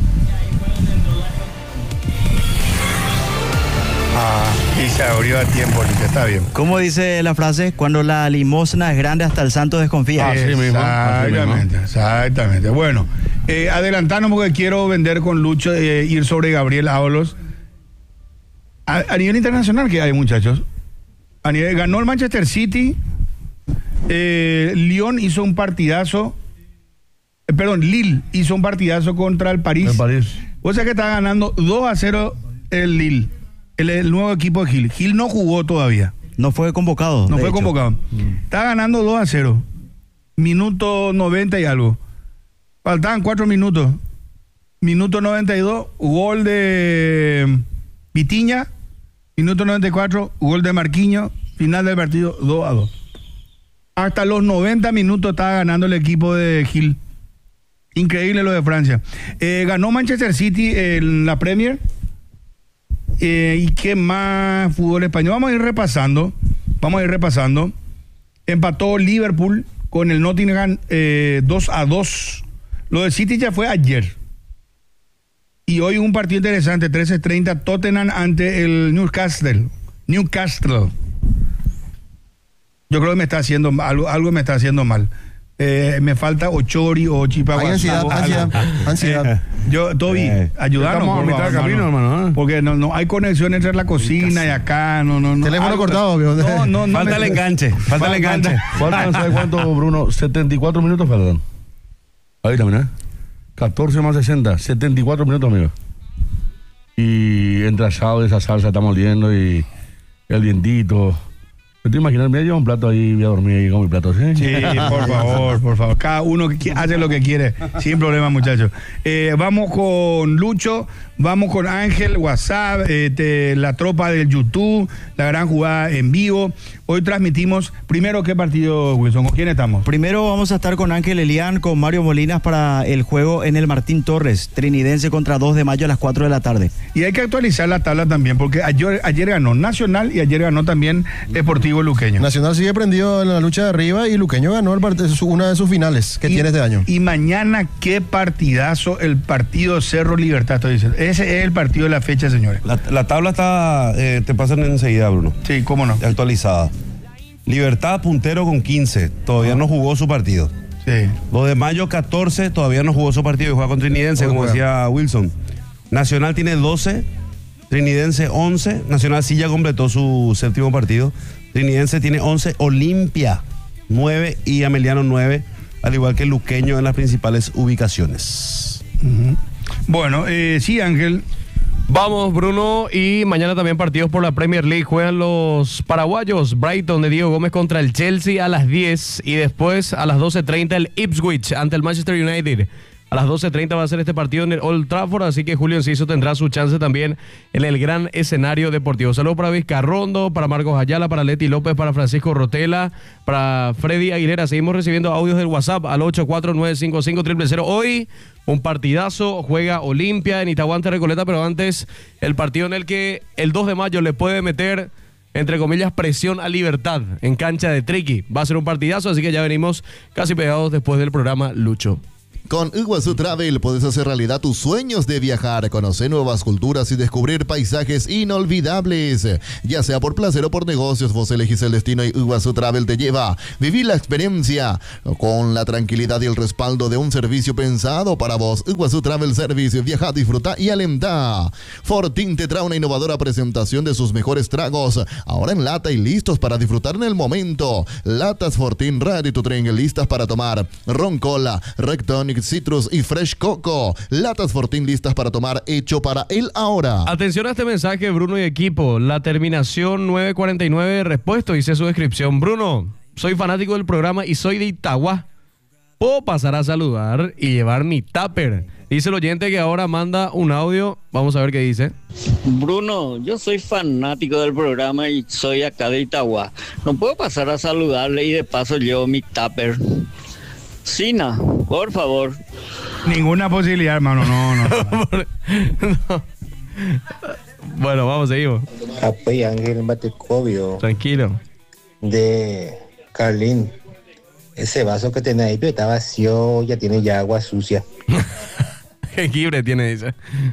Ah, y se abrió a tiempo, Olimpia, está bien. ¿Cómo dice la frase? Cuando la limosna es grande, hasta el santo desconfía. Así mismo, así mismo. Exactamente, exactamente. Bueno, eh, adelantarnos porque quiero vender con Lucho, eh, ir sobre Gabriel Ábalos. A, a nivel internacional, ¿qué hay, muchachos? A nivel, ganó el Manchester City. Eh, Lyon hizo un partidazo. eh, perdón, Lille hizo un partidazo contra el París. En París. O sea que está ganando dos a cero el Lille, el, el nuevo equipo de Gil. Gil no jugó todavía. No fue convocado. No de fue hecho. convocado. Está ganando dos a cero. Minuto noventa y algo. Faltaban cuatro minutos. Minuto noventa y dos, gol de Vitiña. Minuto noventa y cuatro, gol de Marquinhos. Final del partido, dos a dos. Hasta los noventa minutos estaba ganando el equipo de Gil. Increíble lo de Francia. Eh, ganó Manchester City en la Premier. Eh, ¿Y qué más fútbol español? Vamos a ir repasando. Vamos a ir repasando. Empató Liverpool con el Nottingham eh, dos a dos. Lo de City ya fue ayer. Y hoy un partido interesante, trece treinta, Tottenham ante el Newcastle. Newcastle. Yo creo que me está haciendo mal, algo, algo me está haciendo mal. Eh, me falta Ochori o Chipa. Hay ansiedad, ansiedad, ansiedad. Yo, Toby, Eh, ayudarnos. estamos a por mitad favor, de camino, hermano, ¿eh? Porque no, no hay conexión entre la cocina y acá. No, no, no. Teléfono Algo- cortado, obvio. No, no, no. Falta me- el enganche, falta el enganche. ¿Faltan, ¿sabes cuánto, Bruno? setenta y cuatro minutos faltan. Ahí también, ¿eh? catorce más sesenta, setenta y cuatro minutos, amigo. Y entre asado de esa salsa estamos oliendo y el vientito. ¿Me te imaginas? Mira, llevo un plato ahí, voy a dormir ahí con mi plato, ¿sí? Sí, por favor, por favor. Cada uno que qui- hace lo que quiere, sin problema, muchachos. Eh, vamos con Lucho, vamos con Ángel, WhatsApp, eh, te- la tropa del YouTube, la gran jugada en vivo. Hoy transmitimos, primero, ¿qué partido, Wilson? ¿Con quién estamos? Primero vamos a estar con Ángel Elián, con Mario Molinas para el juego en el Martín Torres, Trinidense contra dos de mayo a las cuatro de la tarde. Y hay que actualizar la tabla también, porque ayer, ayer ganó Nacional y ayer ganó también Deportivo Luqueño. Nacional sigue prendido en la lucha de arriba y Luqueño ganó el part- su- una de sus finales que Y- tiene este año. Y mañana, qué partidazo, el partido Cerro Libertad, estoy diciendo. Ese es el partido de la fecha, señores. La, la tabla está, eh, te pasan enseguida, Bruno. Sí, cómo no. Actualizada. Libertad puntero con quince, todavía no jugó su partido. Sí. Los de mayo catorce todavía no jugó su partido y juega con Trinidense, Hoy como juega. decía Wilson. Nacional tiene doce, Trinidense once, Nacional sí ya completó su séptimo partido. Trinidense tiene once, Olimpia nueve y Ameliano nueve, al igual que Luqueño en las principales ubicaciones. Bueno, eh, sí, Ángel. Vamos, Bruno, y mañana también partidos por la Premier League. Juegan los paraguayos, Brighton de Diego Gómez contra el Chelsea a las diez y después a las doce treinta el Ipswich ante el Manchester United. A las doce treinta va a ser este partido en el Old Trafford, así que Julio Enciso tendrá su chance también en el gran escenario deportivo. Saludos para Vizcarrondo, para Marcos Ayala, para Leti López, para Francisco Rotela, para Freddy Aguilera. Seguimos recibiendo audios del WhatsApp al ocho cuatro nueve cinco cinco cero cero cero. Hoy un partidazo, juega Olimpia en Itagüí ante Recoleta, pero antes el partido en el que el dos de mayo le puede meter, entre comillas, presión a Libertad en cancha de Triqui. Va a ser un partidazo, así que ya venimos casi pegados después del programa Lucho. Con Iguazú Travel puedes hacer realidad tus sueños de viajar, conocer nuevas culturas y descubrir paisajes inolvidables. Ya sea por placer o por negocios, vos elegís el destino y Iguazú Travel te lleva. Vivir la experiencia con la tranquilidad y el respaldo de un servicio pensado para vos. Iguazú Travel Service, viaja, disfruta y alentá. Fortín te trae una innovadora presentación de sus mejores tragos, ahora en lata y listos para disfrutar en el momento. Latas Fortín Ready to Drink, listas para tomar. Ron Cola, Rectonic, Citrus y Fresh Coco. Latas Fortín listas para tomar, hecho para el ahora. Atención a este mensaje, Bruno y equipo. La terminación nueve cuarenta y nueve, respuesto, dice su descripción. Bruno, soy fanático del programa y soy de Itagüí. ¿Puedo pasar a saludar y llevar mi tupper? Dice el oyente que ahora manda un audio. Vamos a ver qué dice. Bruno, yo soy fanático del programa y soy acá de Itagüí. ¿No puedo pasar a saludarle y de paso llevo mi tupper? Sina, por favor. Ninguna posibilidad, hermano, no, no. no. Bueno, vamos, seguimos. Apoy Ángel Batecovio. Tranquilo. De Carlín. Ese vaso que tiene ahí, pero está vacío, ya tiene ya agua sucia. Jengibre tiene, dice.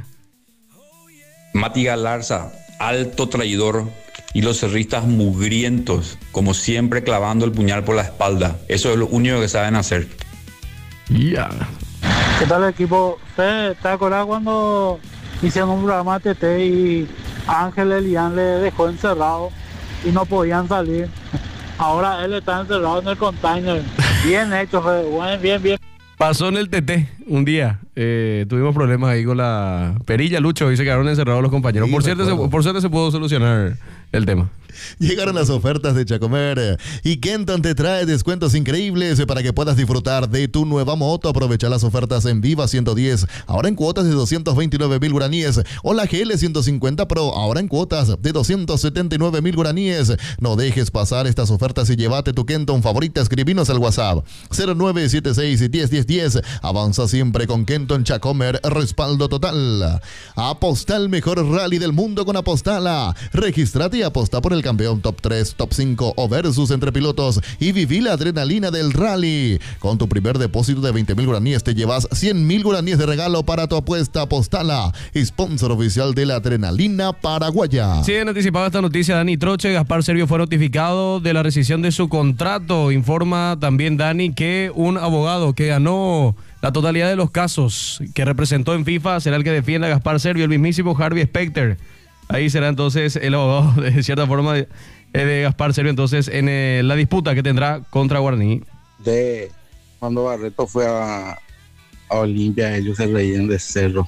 Mati Galarza, alto traidor. Y los cerristas mugrientos, como siempre clavando el puñal por la espalda. Eso es lo único que saben hacer. Ya. Yeah. ¿Qué tal, equipo? ¿Usted te acuerdas cuando hicieron un programa T T y Ángel Elian le dejó encerrado y no podían salir? Ahora él está encerrado en el container. Bien hecho, bien, bien, bien. Pasó en el T T un día. Eh, tuvimos problemas ahí con la perilla, Lucho, y se quedaron encerrados los compañeros. Sí, por, cierto, se, por suerte se pudo solucionar el tema. Llegaron las ofertas de Chacomer y Kenton te trae descuentos increíbles para que puedas disfrutar de tu nueva moto. Aprovecha las ofertas en Viva ciento diez, ahora en cuotas de doscientos veintinueve mil guaraníes, o la G L ciento cincuenta Pro, ahora en cuotas de doscientos setenta y nueve mil guaraníes. No dejes pasar estas ofertas y llévate tu Kenton favorita. Escribinos al WhatsApp cero nueve siete seis uno cero uno cero. Avanza siempre con Kenton Chacomer, respaldo total. Aposta el mejor rally del mundo con Apostala. Regístrate y aposta por el campeón top tres, top cinco o versus entre pilotos y viví la adrenalina del rally. Con tu primer depósito de veinte mil guaraníes te llevas cien mil guaraníes de regalo para tu apuesta. Apostala, sponsor oficial de la adrenalina paraguaya. Sí, han anticipado esta noticia Dani Troche. Gaspar Servio fue notificado de la rescisión de su contrato. Informa también Dani que un abogado que ganó la totalidad de los casos que representó en FIFA será el que defienda a Gaspar Servio, el mismísimo Harvey Specter. Ahí será entonces el abogado, de cierta forma, de, de Gaspar Servio, entonces, en eh, la disputa que tendrá contra Guaraní. De cuando Barreto fue a, a Olimpia, ellos se reían de Cerro.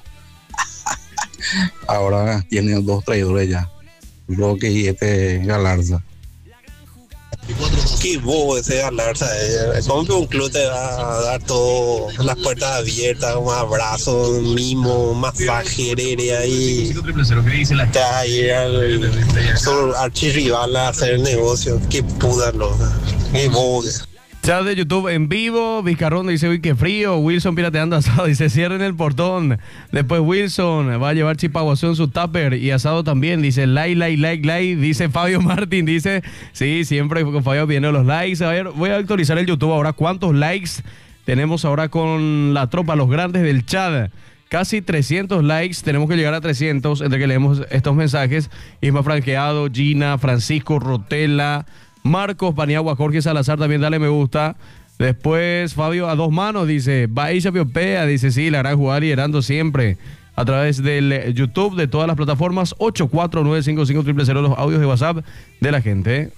Ahora tienen dos traidores ya, Roque y este Galarza. Qué bobo ese Galarza. ¿Cómo que un club te va a dar todo, las puertas abiertas, un abrazo, un mimo, un masaje, ahí te va a ir al archirrival a hacer el negocio? Qué puta loca, qué bobo. Chat de YouTube en vivo. Vizcarrondo dice, uy, qué frío. Wilson pirateando asado, dice, cierren el portón. Después Wilson va a llevar chipaguazú en su tupper y asado también, dice, like, like, like, like. Dice Fabio Martín, dice, sí, siempre con Fabio vienen los likes. A ver, voy a actualizar el YouTube ahora. ¿Cuántos likes tenemos ahora con la tropa, los grandes del chat? Casi trescientos likes, tenemos que llegar a trescientos entre que leemos estos mensajes. Isma Franqueado, Gina, Francisco Rotela, Marcos Paniagua, Jorge Salazar, también dale me gusta. Después Fabio a dos manos dice, Baisha Piopea, dice, sí, la gran jugada liderando siempre a través del YouTube, de todas las plataformas. Ocho cuatro nueve cinco cinco cero cero cero, los audios de WhatsApp de la gente.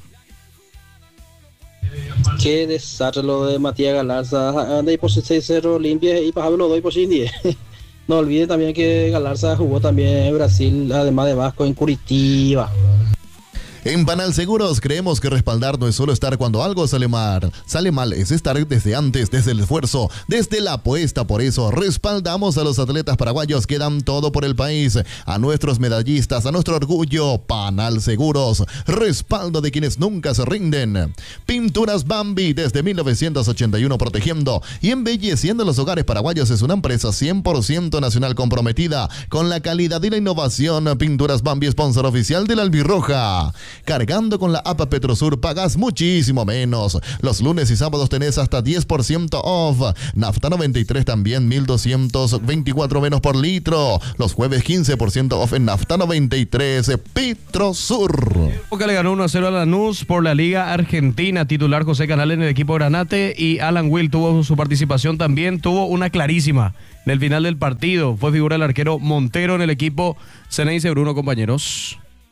Qué desastre lo de Matías Galarza. Anda ahí por seis cero limpia y para lo doy por sin diez. No olviden también que Galarza jugó también en Brasil, además de Vasco, en Curitiba. En Panal Seguros creemos que respaldar no es solo estar cuando algo sale mal, sale mal, es estar desde antes, desde el esfuerzo, desde la apuesta. Por eso respaldamos a los atletas paraguayos que dan todo por el país, a nuestros medallistas, a nuestro orgullo. Panal Seguros, respaldo de quienes nunca se rinden. Pinturas Bambi, desde mil novecientos ochenta y uno, protegiendo y embelleciendo los hogares paraguayos. Es una empresa cien por ciento nacional comprometida con la calidad y la innovación. Pinturas Bambi, sponsor oficial de la Albirroja. Cargando con la app Petrosur pagas muchísimo menos. Los lunes y sábados tenés hasta diez por ciento off. Nafta noventa y tres también mil doscientos veinticuatro menos por litro. Los jueves quince por ciento off en Nafta noventa y tres. Petrosur. Boca le ganó uno a cero a Lanús por la Liga Argentina. Titular José Canal en el equipo Granate y Alan Will tuvo su participación también. Tuvo una clarísima en el final del partido. Fue figura el arquero Montero en el equipo Ceneice Bruno, compañeros.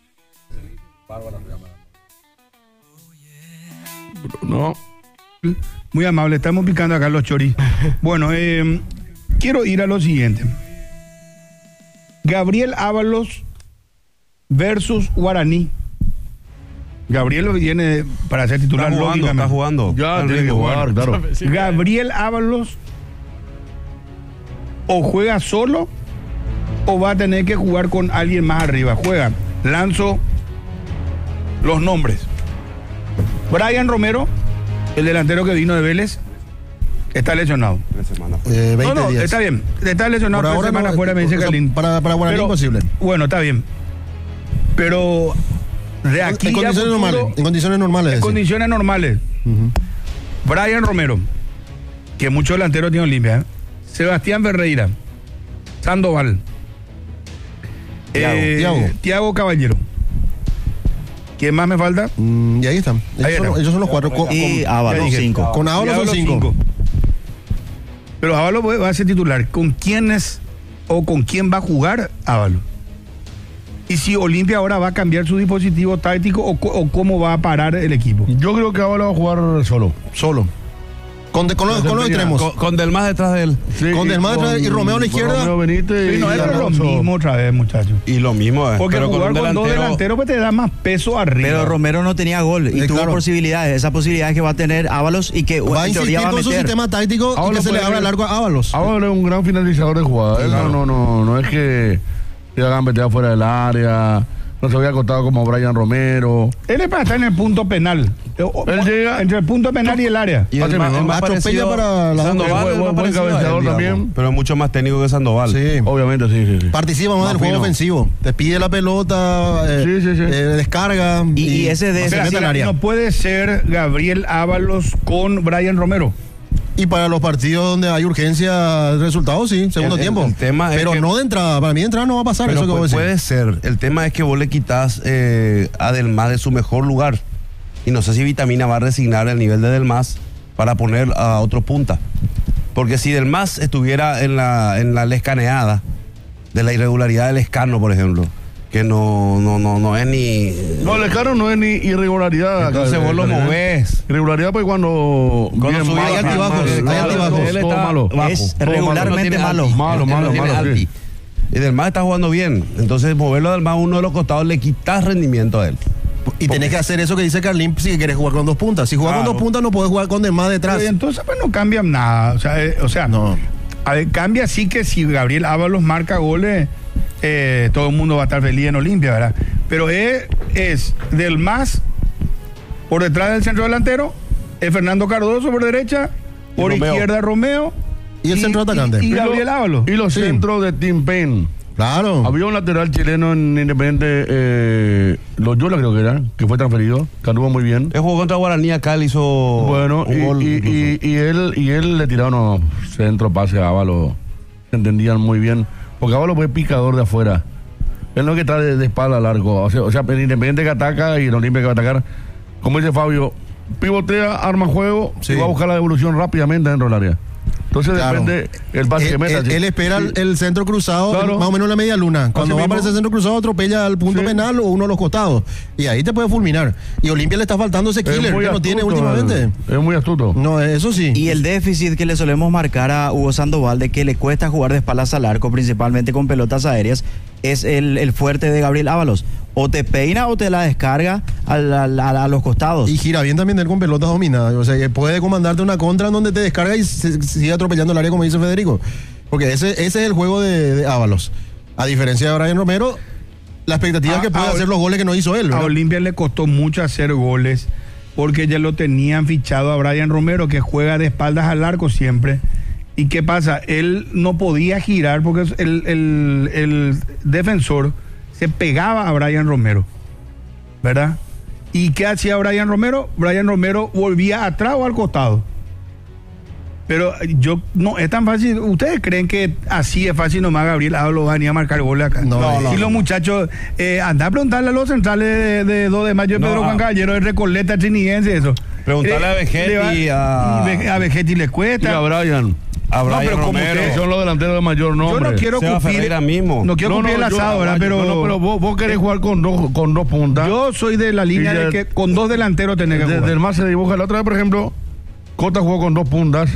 Bruno. Muy amable, estamos picando acá los choris. Bueno, eh, quiero ir a lo siguiente. Gabriel Ábalos versus Guaraní. Gabriel viene para ser titular. Está jugando, está jugando. Ya Está tiene que jugar, claro. Gabriel Ábalos o juega solo o va a tener que jugar con alguien más arriba. Juega, lanzo los nombres. Brian Romero, el delantero que vino de Vélez, está lesionado. Eh, veinte no, no, días. está bien. Está lesionado Por tres ahora semanas no, fuera, me dice o sea, Carlín. Para, para Guaraní Pero, imposible. Bueno, está bien. Pero de aquí en a condiciones futuro, normales. En condiciones normales. En es condiciones normales. Uh-huh. Brian Romero, que muchos delanteros tienen Olimpia. ¿eh? Sebastián Ferreira, Sandoval, Thiago. eh, Thiago. Thiago Caballero. ¿Quién más me falta? Mm, y ahí están. Ellos, Ahí son, está. ellos son los cuatro. Con, Y con- Ábalos, Ya dije. cinco. Con Ábalos Thiago son los cinco. Pero Ábalos va a ser titular. ¿Con quiénes o con quién va a jugar Ábalos? Y si Olimpia ahora va a cambiar su dispositivo táctico o, co- o cómo va a parar el equipo. Yo creo que ahora va a jugar solo. Solo. Con, de- con los, con los extremos. Con, con Delmas detrás de él. Sí, Con Del Mar con- y Romeo a la izquierda. Romeo Benítez Sí, no y es lo Alonso. mismo otra vez, muchachos. Y lo mismo es. Porque pero con jugar un con dos delantero. delanteros pues te da más peso arriba. Pero Romero no tenía gol y Eh, tuvo claro. posibilidades. Esa posibilidad que va a tener Ábalos y que Va a en teoría insistir va a con su meter. sistema táctico y Ábalos que se le puede- abra largo a Ábalos. Ahora es un gran finalizador de jugadas. Él Claro. no, no, no, no es que le hagan meter fuera del área. No se había acostado como Brian Romero. Él es para estar en el punto penal. Él llega- entre el punto penal y el área. Y el, Así más, mismo. el más Atropella parecido, para la- Sandoval, Buen- el más buen parecido a él, cabeceador digamos. también. Pero mucho más técnico que Sandoval. Sí. Obviamente, sí, sí, sí. Participa más Más del juego fino. ofensivo. Te pide la pelota, eh, Sí, sí, sí. eh, descarga. Y- y ese de- se O sea, mete si al la- área. no puede ser Gabriel Ábalos con Brian Romero. Y para los partidos donde hay urgencia de resultados, sí, segundo El- el- tiempo. el tema es Pero que- no de entrada. Para mí de entrada no va a pasar Pero eso que pu- vos decís. puede ser. El tema es que vos le quitas eh, a Delmas de su mejor lugar. Y no sé si Vitamina va a resignar el nivel de Delmas para poner a otro punta. Porque si Delmas estuviera en la, en la lescaneada de la irregularidad del escano, por ejemplo, que no, no, no, no es ni. No, el escano no es ni irregularidad. Entonces vos lo movés. Irregularidad pues cuando... Cuando bien subía mal, hay altibajos, mal, hay mal, altibajos. todo- Él todo está malo. bajo, Es todo regularmente no tiene malo. alti. Malo, Él malo, no tiene malo, alti. sí. Y Delmas está jugando bien. Entonces, moverlo a Delmas a uno de los costados le quitas rendimiento a él. Y tenés que hacer eso que dice Carlín si querés jugar con dos puntas. Si jugás Claro. con dos puntas no podés jugar con demás detrás. Pero entonces pues no cambia nada. O sea, eh, o sea No. a ver, cambia sí que si Gabriel Ábalos marca goles, eh, todo el mundo va a estar feliz en Olimpia, ¿verdad? Pero es, es del más por detrás del centro delantero, es Fernando Cardoso por derecha, por Romeo. izquierda Romeo. Y el centro atacante. Y, Gabriel Ábalos. Y los Sí. centros de Tim Payne. Claro. Había un lateral chileno en Independiente, eh, Loyola creo que era, que fue transferido, que anduvo muy bien. Él jugó contra Guaraní acá, él hizo Bueno, un y, gol. y- incluso. y- y él, y él le tiraba unos centros, pase a Ábalos, se entendían muy bien, porque Ábalos fue picador de afuera. Él no es que está de, de espalda al arco, o sea, o sea, el Independiente que ataca y el Olimpia que va a atacar, como dice Fabio, pivotea, arma juego Sí. y va a buscar la devolución rápidamente dentro del área. Entonces Claro. depende el pase que Él, meta. él- ¿sí? él espera el, Sí. el centro cruzado, Claro. el- más o menos en la media luna. Cuando Así va a mismo. aparecer el centro cruzado, atropella al punto Sí. penal o uno de los costados. Y ahí te puede fulminar. Y Olimpia le está faltando ese Es killer muy que no tiene astuto, últimamente. él. Es muy astuto. No, eso sí. Y el déficit que le solemos marcar a Hugo Sandoval de que le cuesta jugar de espaldas al arco, principalmente con pelotas aéreas, es el, el fuerte de Gabriel Ábalos. O te peina o te la descarga a, la- a- a los costados. Y gira bien también él con pelotas dominadas. O sea, que puede comandarte una contra en donde te descarga y se, sigue atropellando el área, como dice Federico. Porque ese, ese es el juego de, de Ábalos. A diferencia de Brian Romero, la expectativa A- es que puede a- hacer los goles que no hizo él, A ¿verdad? Olimpia le costó mucho hacer goles porque ya lo tenían fichado a Brian Romero, que juega de espaldas al arco siempre. ¿Y qué pasa? Él no podía girar porque el, el- el defensor se pegaba a Brian Romero, ¿verdad? ¿Y qué hacía Brian Romero? Brian Romero volvía atrás o al costado. Pero yo, no, es tan fácil. ¿Ustedes creen que así es fácil nomás Gabriel Ábalos venía a marcar goles acá? No, no, y no. los muchachos, eh, anda a preguntarle a los centrales de, de dos de mayo, No, Pedro Juan a- Caballero, de Recoleta, Trinidense, eso. Preguntarle Eh, a Vegetti le va- y a- y Ve- a Vegetti le Y cuesta. a Brian. A Brian No, pero como Romero. ustedes Son los delanteros de mayor Yo nombre. no quiero Seba cupir, Ferreira mismo. no quiero No, cupir no, el yo- asado, ¿verdad? Pero, no, no, pero vos, vos querés jugar con dos, con dos puntas. yo soy de la línea Y de ya- que con dos delanteros tenés que Desde jugar. el más se dibuja. La otra vez, por ejemplo, Cota jugó con dos puntas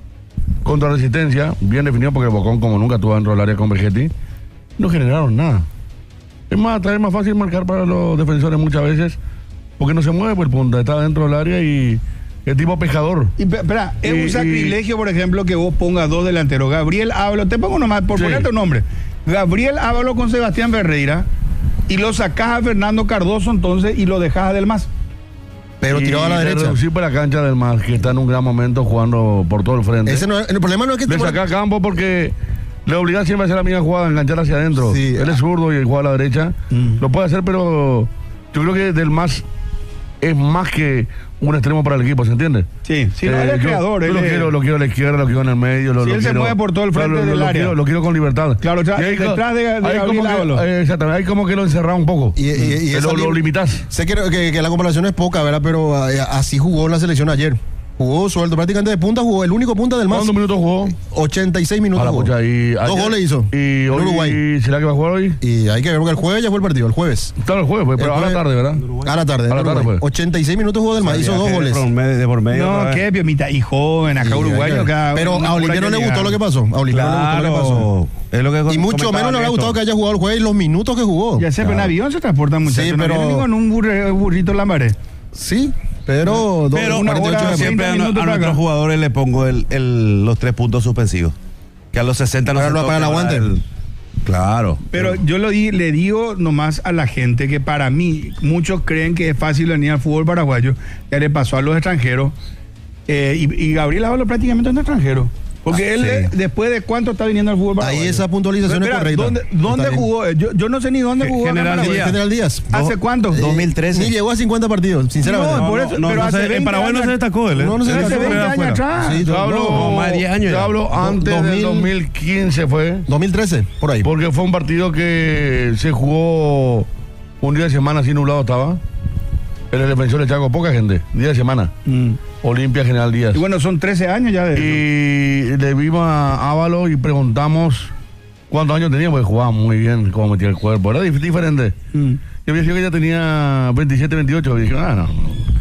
contra Resistencia, bien definido porque Bocón, como nunca tuvo dentro del área con Vegetti, no generaron nada. Es más, es más fácil marcar para los defensores muchas veces porque no se mueve por el punta, está dentro del área y es tipo pescador. Y, pe- espera, es Y- un sacrilegio, por ejemplo, que vos pongas dos delanteros. Gabriel Ábalos, te pongo nomás por Sí. ponerte un nombre. Gabriel Ábalos con Sebastián Ferreira y lo sacás a Fernando Cardoso entonces y lo dejás a Del Mas. Pero Y tirado a la de derecha. reducir para la cancha del Mar, que está en un gran momento jugando por todo el frente. Ese no es- el problema no es que Le te- saca a campo porque le obliga siempre a hacer la misma jugada, enganchar hacia adentro. Sí. Él es zurdo y juega a la derecha. Lo puede hacer, pero yo creo que Del Mas es más que un extremo para el equipo, ¿se entiende? Sí, sí, no, él es yo- creador. Yo él lo es- quiero, lo quiero a la izquierda, lo quiero en el medio. Lo, Sí, lo él se quiero- mueve por todo el frente lo- lo- del lo área. quiero- lo quiero con libertad. Claro, tra- Y ahí detrás co- de- de ahí Gabriel como que- Ábalos. eh, exactamente, ahí como que lo encerraba un poco. Y, y- y Pero esa lo, línea- limitas. Sé que, que- que la comparación es poca, ¿verdad? Pero eh, así jugó en la selección ayer. Jugó suelto, prácticamente de punta jugó. El único punta del más. ¿Cuántos minutos jugó? ochenta y seis minutos. A la jugó. pucha, y Dos ayer- goles hizo. Y en hoy, Uruguay. ¿será que va a jugar hoy? Y hay que ver porque el jueves ya fue el partido, el jueves. Claro, el jueves, pues, pero El a la jueves- tarde, ¿verdad? A la tarde. A la en tarde, Uruguay. pues. ochenta y seis minutos jugó del más, hizo dos Viaje goles. De por medio, de por medio, No, ¿verdad? qué piomita. Y joven, acá Sí, uruguayo. hay que- acá Pero una a hora Olimpia no que le llegar. gustó lo que pasó. A Olimpia no le gustó lo que pasó. Claro. Es lo que Y mucho menos le habrá gustado que haya jugado el jueves y los minutos que jugó. Ya sé, pero en avión se transportan muchachos. Sí, no pero- vienen ni con un burre- burrito en la pared. Sí, pero, dos- Pero una una hora, siempre a, veinte minutos a para nuestros acá. jugadores le pongo el, el- los tres puntos suspensivos. Que a los sesenta no Para se lo- toque, para el ¿verdad? aguante. El- claro. Pero yo lo di- le digo nomás a la gente que para mí, muchos creen que es fácil venir al fútbol paraguayo. Ya le pasó a los extranjeros. Eh, y, y Gabriel Ábalos prácticamente es un extranjero. Porque Ah, él, sí. eh, después de cuánto está viniendo al fútbol paraguayo. Ahí esa puntualización Pero es espera, correcta. ¿Dónde, dónde Está bien. jugó? Yo, yo no sé ni dónde jugó. acá en General Paraguay. Díaz. General Díaz. ¿Hace cuánto? dos mil trece. Ni llegó a cincuenta partidos, sinceramente. No, por eso, no, pero no hace sé, en veinte Paraguay no años- se destacó él, ¿eh? No, no se Él destacó, Hace fue veinte años afuera. atrás. Sí, Yo no, hablo, no, más de diez años yo ya. hablo antes dos del mil dos mil quince fue, dos mil trece, por ahí. porque fue un partido que se jugó un día de semana, así nublado estaba. En el defensor de Chaco, poca gente, día de semana. Mm. Olimpia General Díaz. Y bueno, son trece años ya de eso. Y le vimos a Ábalos y preguntamos cuántos años tenía, porque jugaba muy bien, cómo metía el cuerpo. Era dif- diferente. Mm. Yo había dicho que ella tenía veintisiete, veintiocho. Y dije, ah, no, no.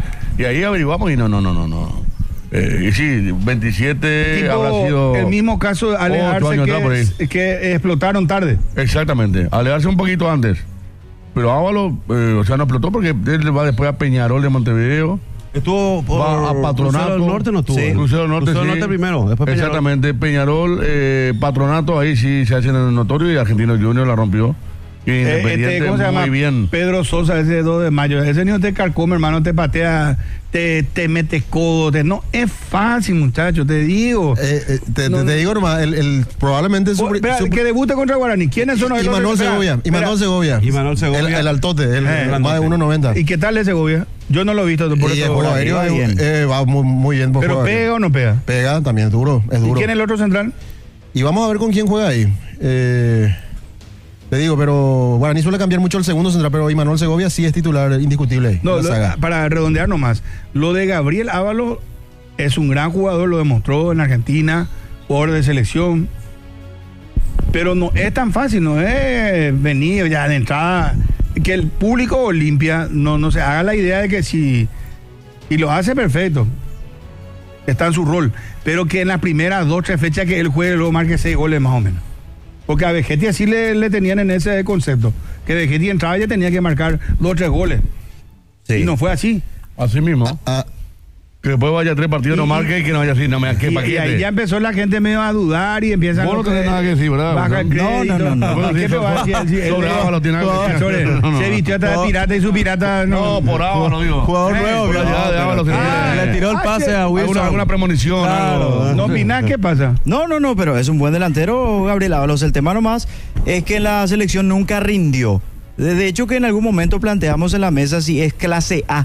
Y ahí averiguamos y no, no, no, no, no. Eh, y sí, veintisiete Tipo, habrá sido. el mismo caso de Ale ocho Arce años atrás por ahí. que, que explotaron tarde. Exactamente, alejarse un poquito antes. Pero Ábalos, eh, o sea, no explotó porque él va después a Peñarol de Montevideo. Estuvo por Va a Patronato. Crucero del Norte, no estuvo. Sí. Crucero del Norte, Crucero del sí. Norte primero, después Peñarol. Exactamente, Peñarol, eh, Patronato, ahí sí se hacen el notorio y Argentino Junior la rompió. Y Eh, Independiente, este, ¿cómo se llama? muy bien. Pedro Sosa, ese dos de mayo. Ese niño te carcome, hermano, te patea, te, te metes codo. te- no es fácil, muchacho, te digo. Eh, eh, te, No, te- te digo nomás, el, el- probablemente su, Oh, espera, su- que debute contra Guaraní. ¿Quiénes son los y Manuel espera, Segovia, y espera. Manuel Segovia. Y Manuel Segovia. El, el altote, el, Eh, el más de uno noventa. ¿Y qué tal ese Segovia? Yo no lo he visto. Por Y el eso- juego aéreo va es- bien. eh, va muy, muy bien. por ¿Pero juego aéreo. pega o no pega? Pega, también es duro, es ¿Y duro. quién es el otro central? Y vamos a ver con quién juega ahí. Eh, te digo, pero Guaraní suele cambiar mucho el segundo central, pero Imanol Segovia sí es titular indiscutible ahí, No, en la lo- saga. para redondear nomás. Lo de Gabriel Ábalos es un gran jugador, lo demostró en Argentina, jugador de selección. Pero no es tan fácil, no es venir ya de entrada. Que el público Olimpia no, no se haga la idea de que si. Y lo hace perfecto. Está en su rol. Pero que en las primeras dos, tres fechas que él juegue, luego marque seis goles más o menos. Porque a Vegetti así le, le tenían en ese concepto. Que Vegetti entraba y ya tenía que marcar dos o tres goles. Sí. Y no fue así. Así mismo. Ah, que después vaya tres partidos, no marque y que no vaya así, no me ¿qué Y, y paquete? ahí ya empezó la gente medio a dudar y empiezan Vos no tenés nada que decir, ¿verdad? baja el No, crédito. no, no, no. ¿Qué me va a decir? El- el- Sobre Ábalos tiene algo que decir. sobre- No, no, Se no. vistió hasta de pirata y su pirata no. No, por Ábalos, digo. Jugador Eh, nuevo, Por ¿vio? allá de Ábalos tiene Ah, que- le tiró el ah, pase che, a Wilson. alguna, alguna premonición, Claro. algo. ¿No opinás qué pasa? No, no, no, pero es un buen delantero, Gabriel Ábalos. El tema nomás es que en la selección nunca rindió. De de hecho, que en algún momento planteamos en la mesa si es clase A.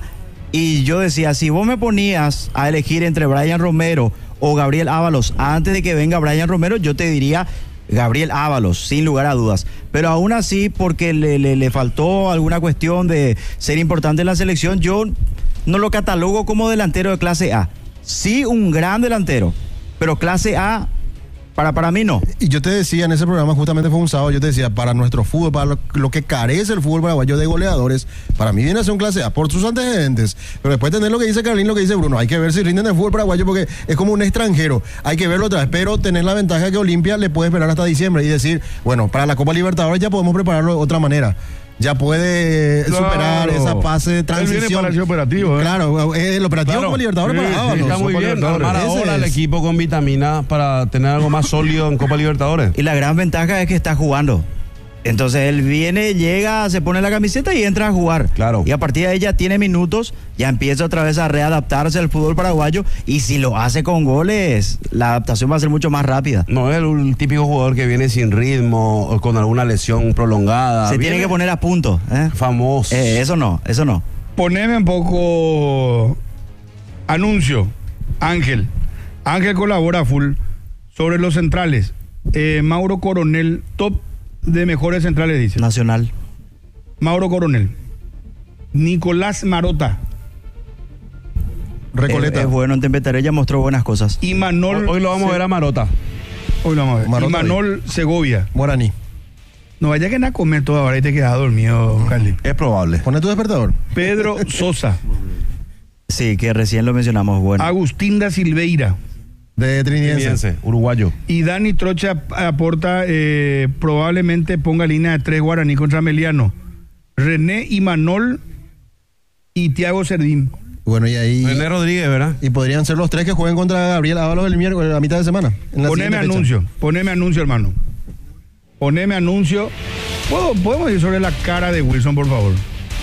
Y yo decía, si vos me ponías a elegir entre Brian Romero o Gabriel Ábalos antes de que venga Brian Romero, yo te diría Gabriel Ábalos, sin lugar a dudas. Pero aún así, porque le, le, le faltó alguna cuestión de ser importante en la selección, yo no lo catalogo como delantero de clase A. Sí, un gran delantero, pero clase A, para, para mí no. Y yo te decía en ese programa, justamente fue un sábado, yo te decía, para nuestro fútbol, para lo, lo que carece el fútbol paraguayo de goleadores, para mí viene a ser un clase A por sus antecedentes. Pero después de tener lo que dice Carlín, lo que dice Bruno, hay que ver si rinden el fútbol paraguayo porque es como un extranjero. Hay que verlo otra vez, pero tener la ventaja que Olimpia le puede esperar hasta diciembre y decir, bueno, para la Copa Libertadores ya podemos prepararlo de otra manera. Ya puede Claro. superar esa fase de Él transición. viene para ese operativo, ¿eh? Claro, eh, el operativo Claro. Copa Libertadores Sí, para sí, Ábalos. Está muy Copa bien Libertadores. armar Ese ahora el es. equipo con vitamina para tener algo más sólido en Copa Libertadores. Y la gran ventaja es que está jugando. Entonces él viene, llega, se pone la camiseta y entra a jugar. Claro. Y a partir de ahí ya tiene minutos, ya empieza otra vez a readaptarse al fútbol paraguayo. Y si lo hace con goles, la adaptación va a ser mucho más rápida. No es el típico jugador que viene sin ritmo o con alguna lesión prolongada. Se Viene tiene que poner a punto. ¿eh? famoso. Eh, eso no, eso no. Poneme un poco anuncio, Ángel. Ángel colabora full sobre los centrales. Eh, Mauro Coronel, top de mejores centrales, dice. Nacional. Mauro Coronel. Nicolás Marota. Recoleta. Es, es bueno, en Tempetaré ya mostró buenas cosas. Y Manol. Hoy, hoy lo vamos a ver a Marota. Hoy lo vamos a ver. Marota y Manol Segovia. Guaraní. No vaya que nada a comer toda hora y te quedas dormido, Carly. Es probable. Pone tu despertador. Pedro Sosa. Sí, que recién lo mencionamos. Bueno. Agustín da Silveira. De Trinidense. Trinidense, uruguayo. Y Dani Trocha aporta, eh, probablemente ponga línea de tres Guaraní contra Meliano. René Imanol y Tiago Cerdín. Bueno, y ahí. René Rodríguez, ¿verdad? Y podrían ser los tres que jueguen contra Gabriel Ábalos el miércoles, a mitad de semana. en la Poneme siguiente fecha. anuncio, poneme anuncio, hermano. Poneme anuncio. ¿Puedo, ¿Podemos ir sobre la cara de Wilson, por favor?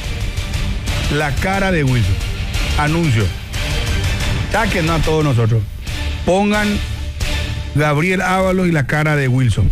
La cara de Wilson. Anuncio. Sáquenos a todos nosotros. Pongan Gabriel Ábalos y la cara de Wilson.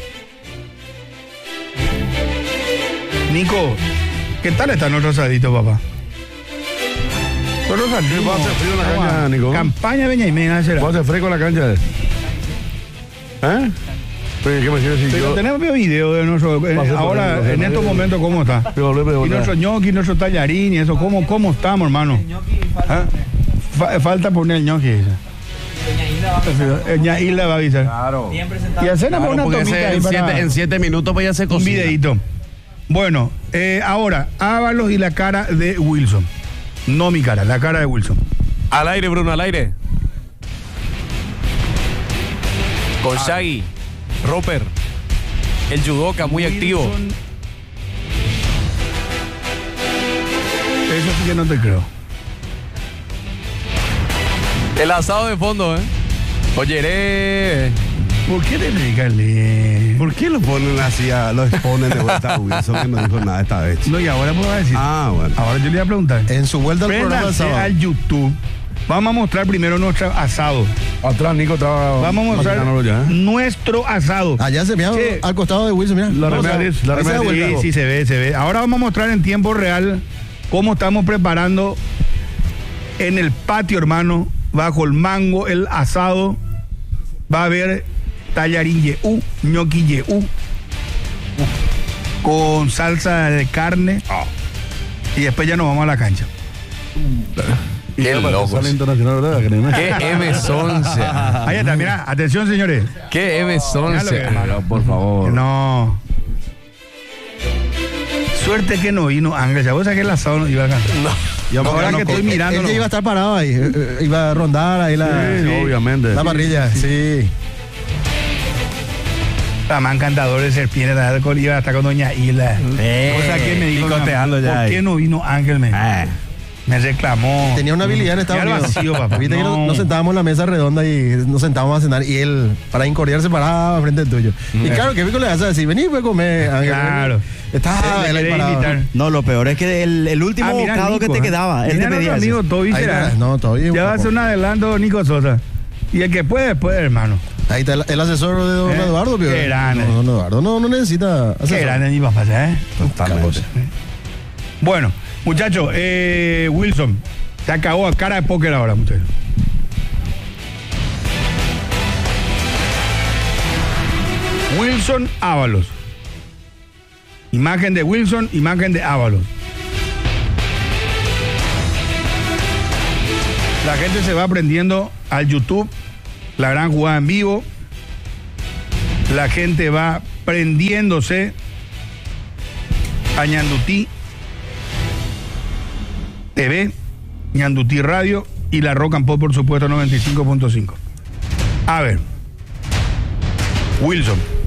Nico, ¿qué tal está nuestro asadito, papá? Nuestro asadito. Va a hacer frío en la caña, Nico. Campaña Beñaimena será. Va a hacer fresco en la cancha. ¿Eh? Oye, ¿qué me quieres decir Pero yo? tenemos video de nuestro. eh, Va a ser ahora, por- en estos momentos, ¿cómo está? Pero volvé, pero Y volvé. nuestro ñoqui, nuestro tallarín y eso, ¿cómo, cómo estamos, hermano? ¿Ah? Fa- falta poner el ñoqui. dice. El ñaíla va a avisar. Claro. Y hacer Claro, una porque tomita ese ahí en, para siete, en siete minutos pues ya se un cocina. videíto. Bueno, eh, ahora, Ábalos y la cara de Wilson. No mi cara, la cara de Wilson. Al aire, Bruno, al aire. Con Shaggy, Roper, el judoka muy activo. Wilson. Eso sí que no te creo. El asado de fondo, ¿eh? Oye, ¿Por qué te dedicarle? ¿Por qué lo ponen así, a- lo exponen de vuelta a Wilson que no dijo nada esta vez? No, y ahora puedo decir. Ah, bueno. Ahora yo le voy a preguntar. En su vuelta al programa del Préndanse sábado. al YouTube. Vamos a mostrar primero nuestro asado. Atrás, Nico, estaba. Vamos a mostrar maquinándolo ya, ¿eh? nuestro asado. Allá se mira Che. al costado de Wilson, mira. La Vamos remera a- diez, la ahí se da remera vuelta. Sí, sí, se ve, se ve. Ahora vamos a mostrar en tiempo real cómo estamos preparando en el patio, hermano, bajo el mango, el asado. Va a haber tallarín yeú, ñoqui yeú, con salsa de carne. Y después ya nos vamos a la cancha. qué locos. Sale internacional, ¿verdad? Créeme. Qué M once. Ahí está, mira, atención, señores. Qué M once. Pero, por favor. No. Suerte que no vino Ángel. Ya vos sabés que el asado no iba a cantar. No. Y ahora que estoy mirando. Él ya iba a estar parado ahí. eh, eh, Iba a rondar ahí la, Sí, obviamente. la parrilla. Sí. La más encantador de serpiente de alcohol iba hasta con doña Isla. Eh, o sea, que me dijo, picoteando ya ¿por ahí. qué no vino Ángel? Me, Eh. me reclamó. Tenía una habilidad en Estados Ya Unidos. vacío, papá. Viste que No. nos, nos sentábamos en la mesa redonda y nos sentábamos a cenar y él, para incordiar, se paraba frente al tuyo. Y Eh. claro, ¿qué pico le vas a decir? Vení, pues comer, Ángel. Claro. Estaba Él él me ahí quería parado. invitar. No, lo peor es que el, el último Ah, mira, bocado que Nico, te ¿eh? quedaba, él Mira te pedía nuestro eso. amigo Toby Ahí será. está. No, Toby. Ya va a ser un adelanto, Nico Sosa. Y el que puede, puede, hermano. Ahí está el, el asesor de don Eh, Eduardo, pio. qué grande. No, don Eduardo no, no necesita asesor. Qué grande mi papá, ¿eh? Totalmente. Bueno, muchachos, eh, Wilson, se acabó a cara de póker ahora, muchachos. Wilson Ábalos. Imagen de Wilson, imagen de Ábalos. La gente se va aprendiendo al YouTube, la gran jugada en vivo. La gente va prendiéndose a Ñandutí T V, Ñandutí Radio y la Rock and Pop, por supuesto, noventa y cinco punto cinco. A ver, Wilson.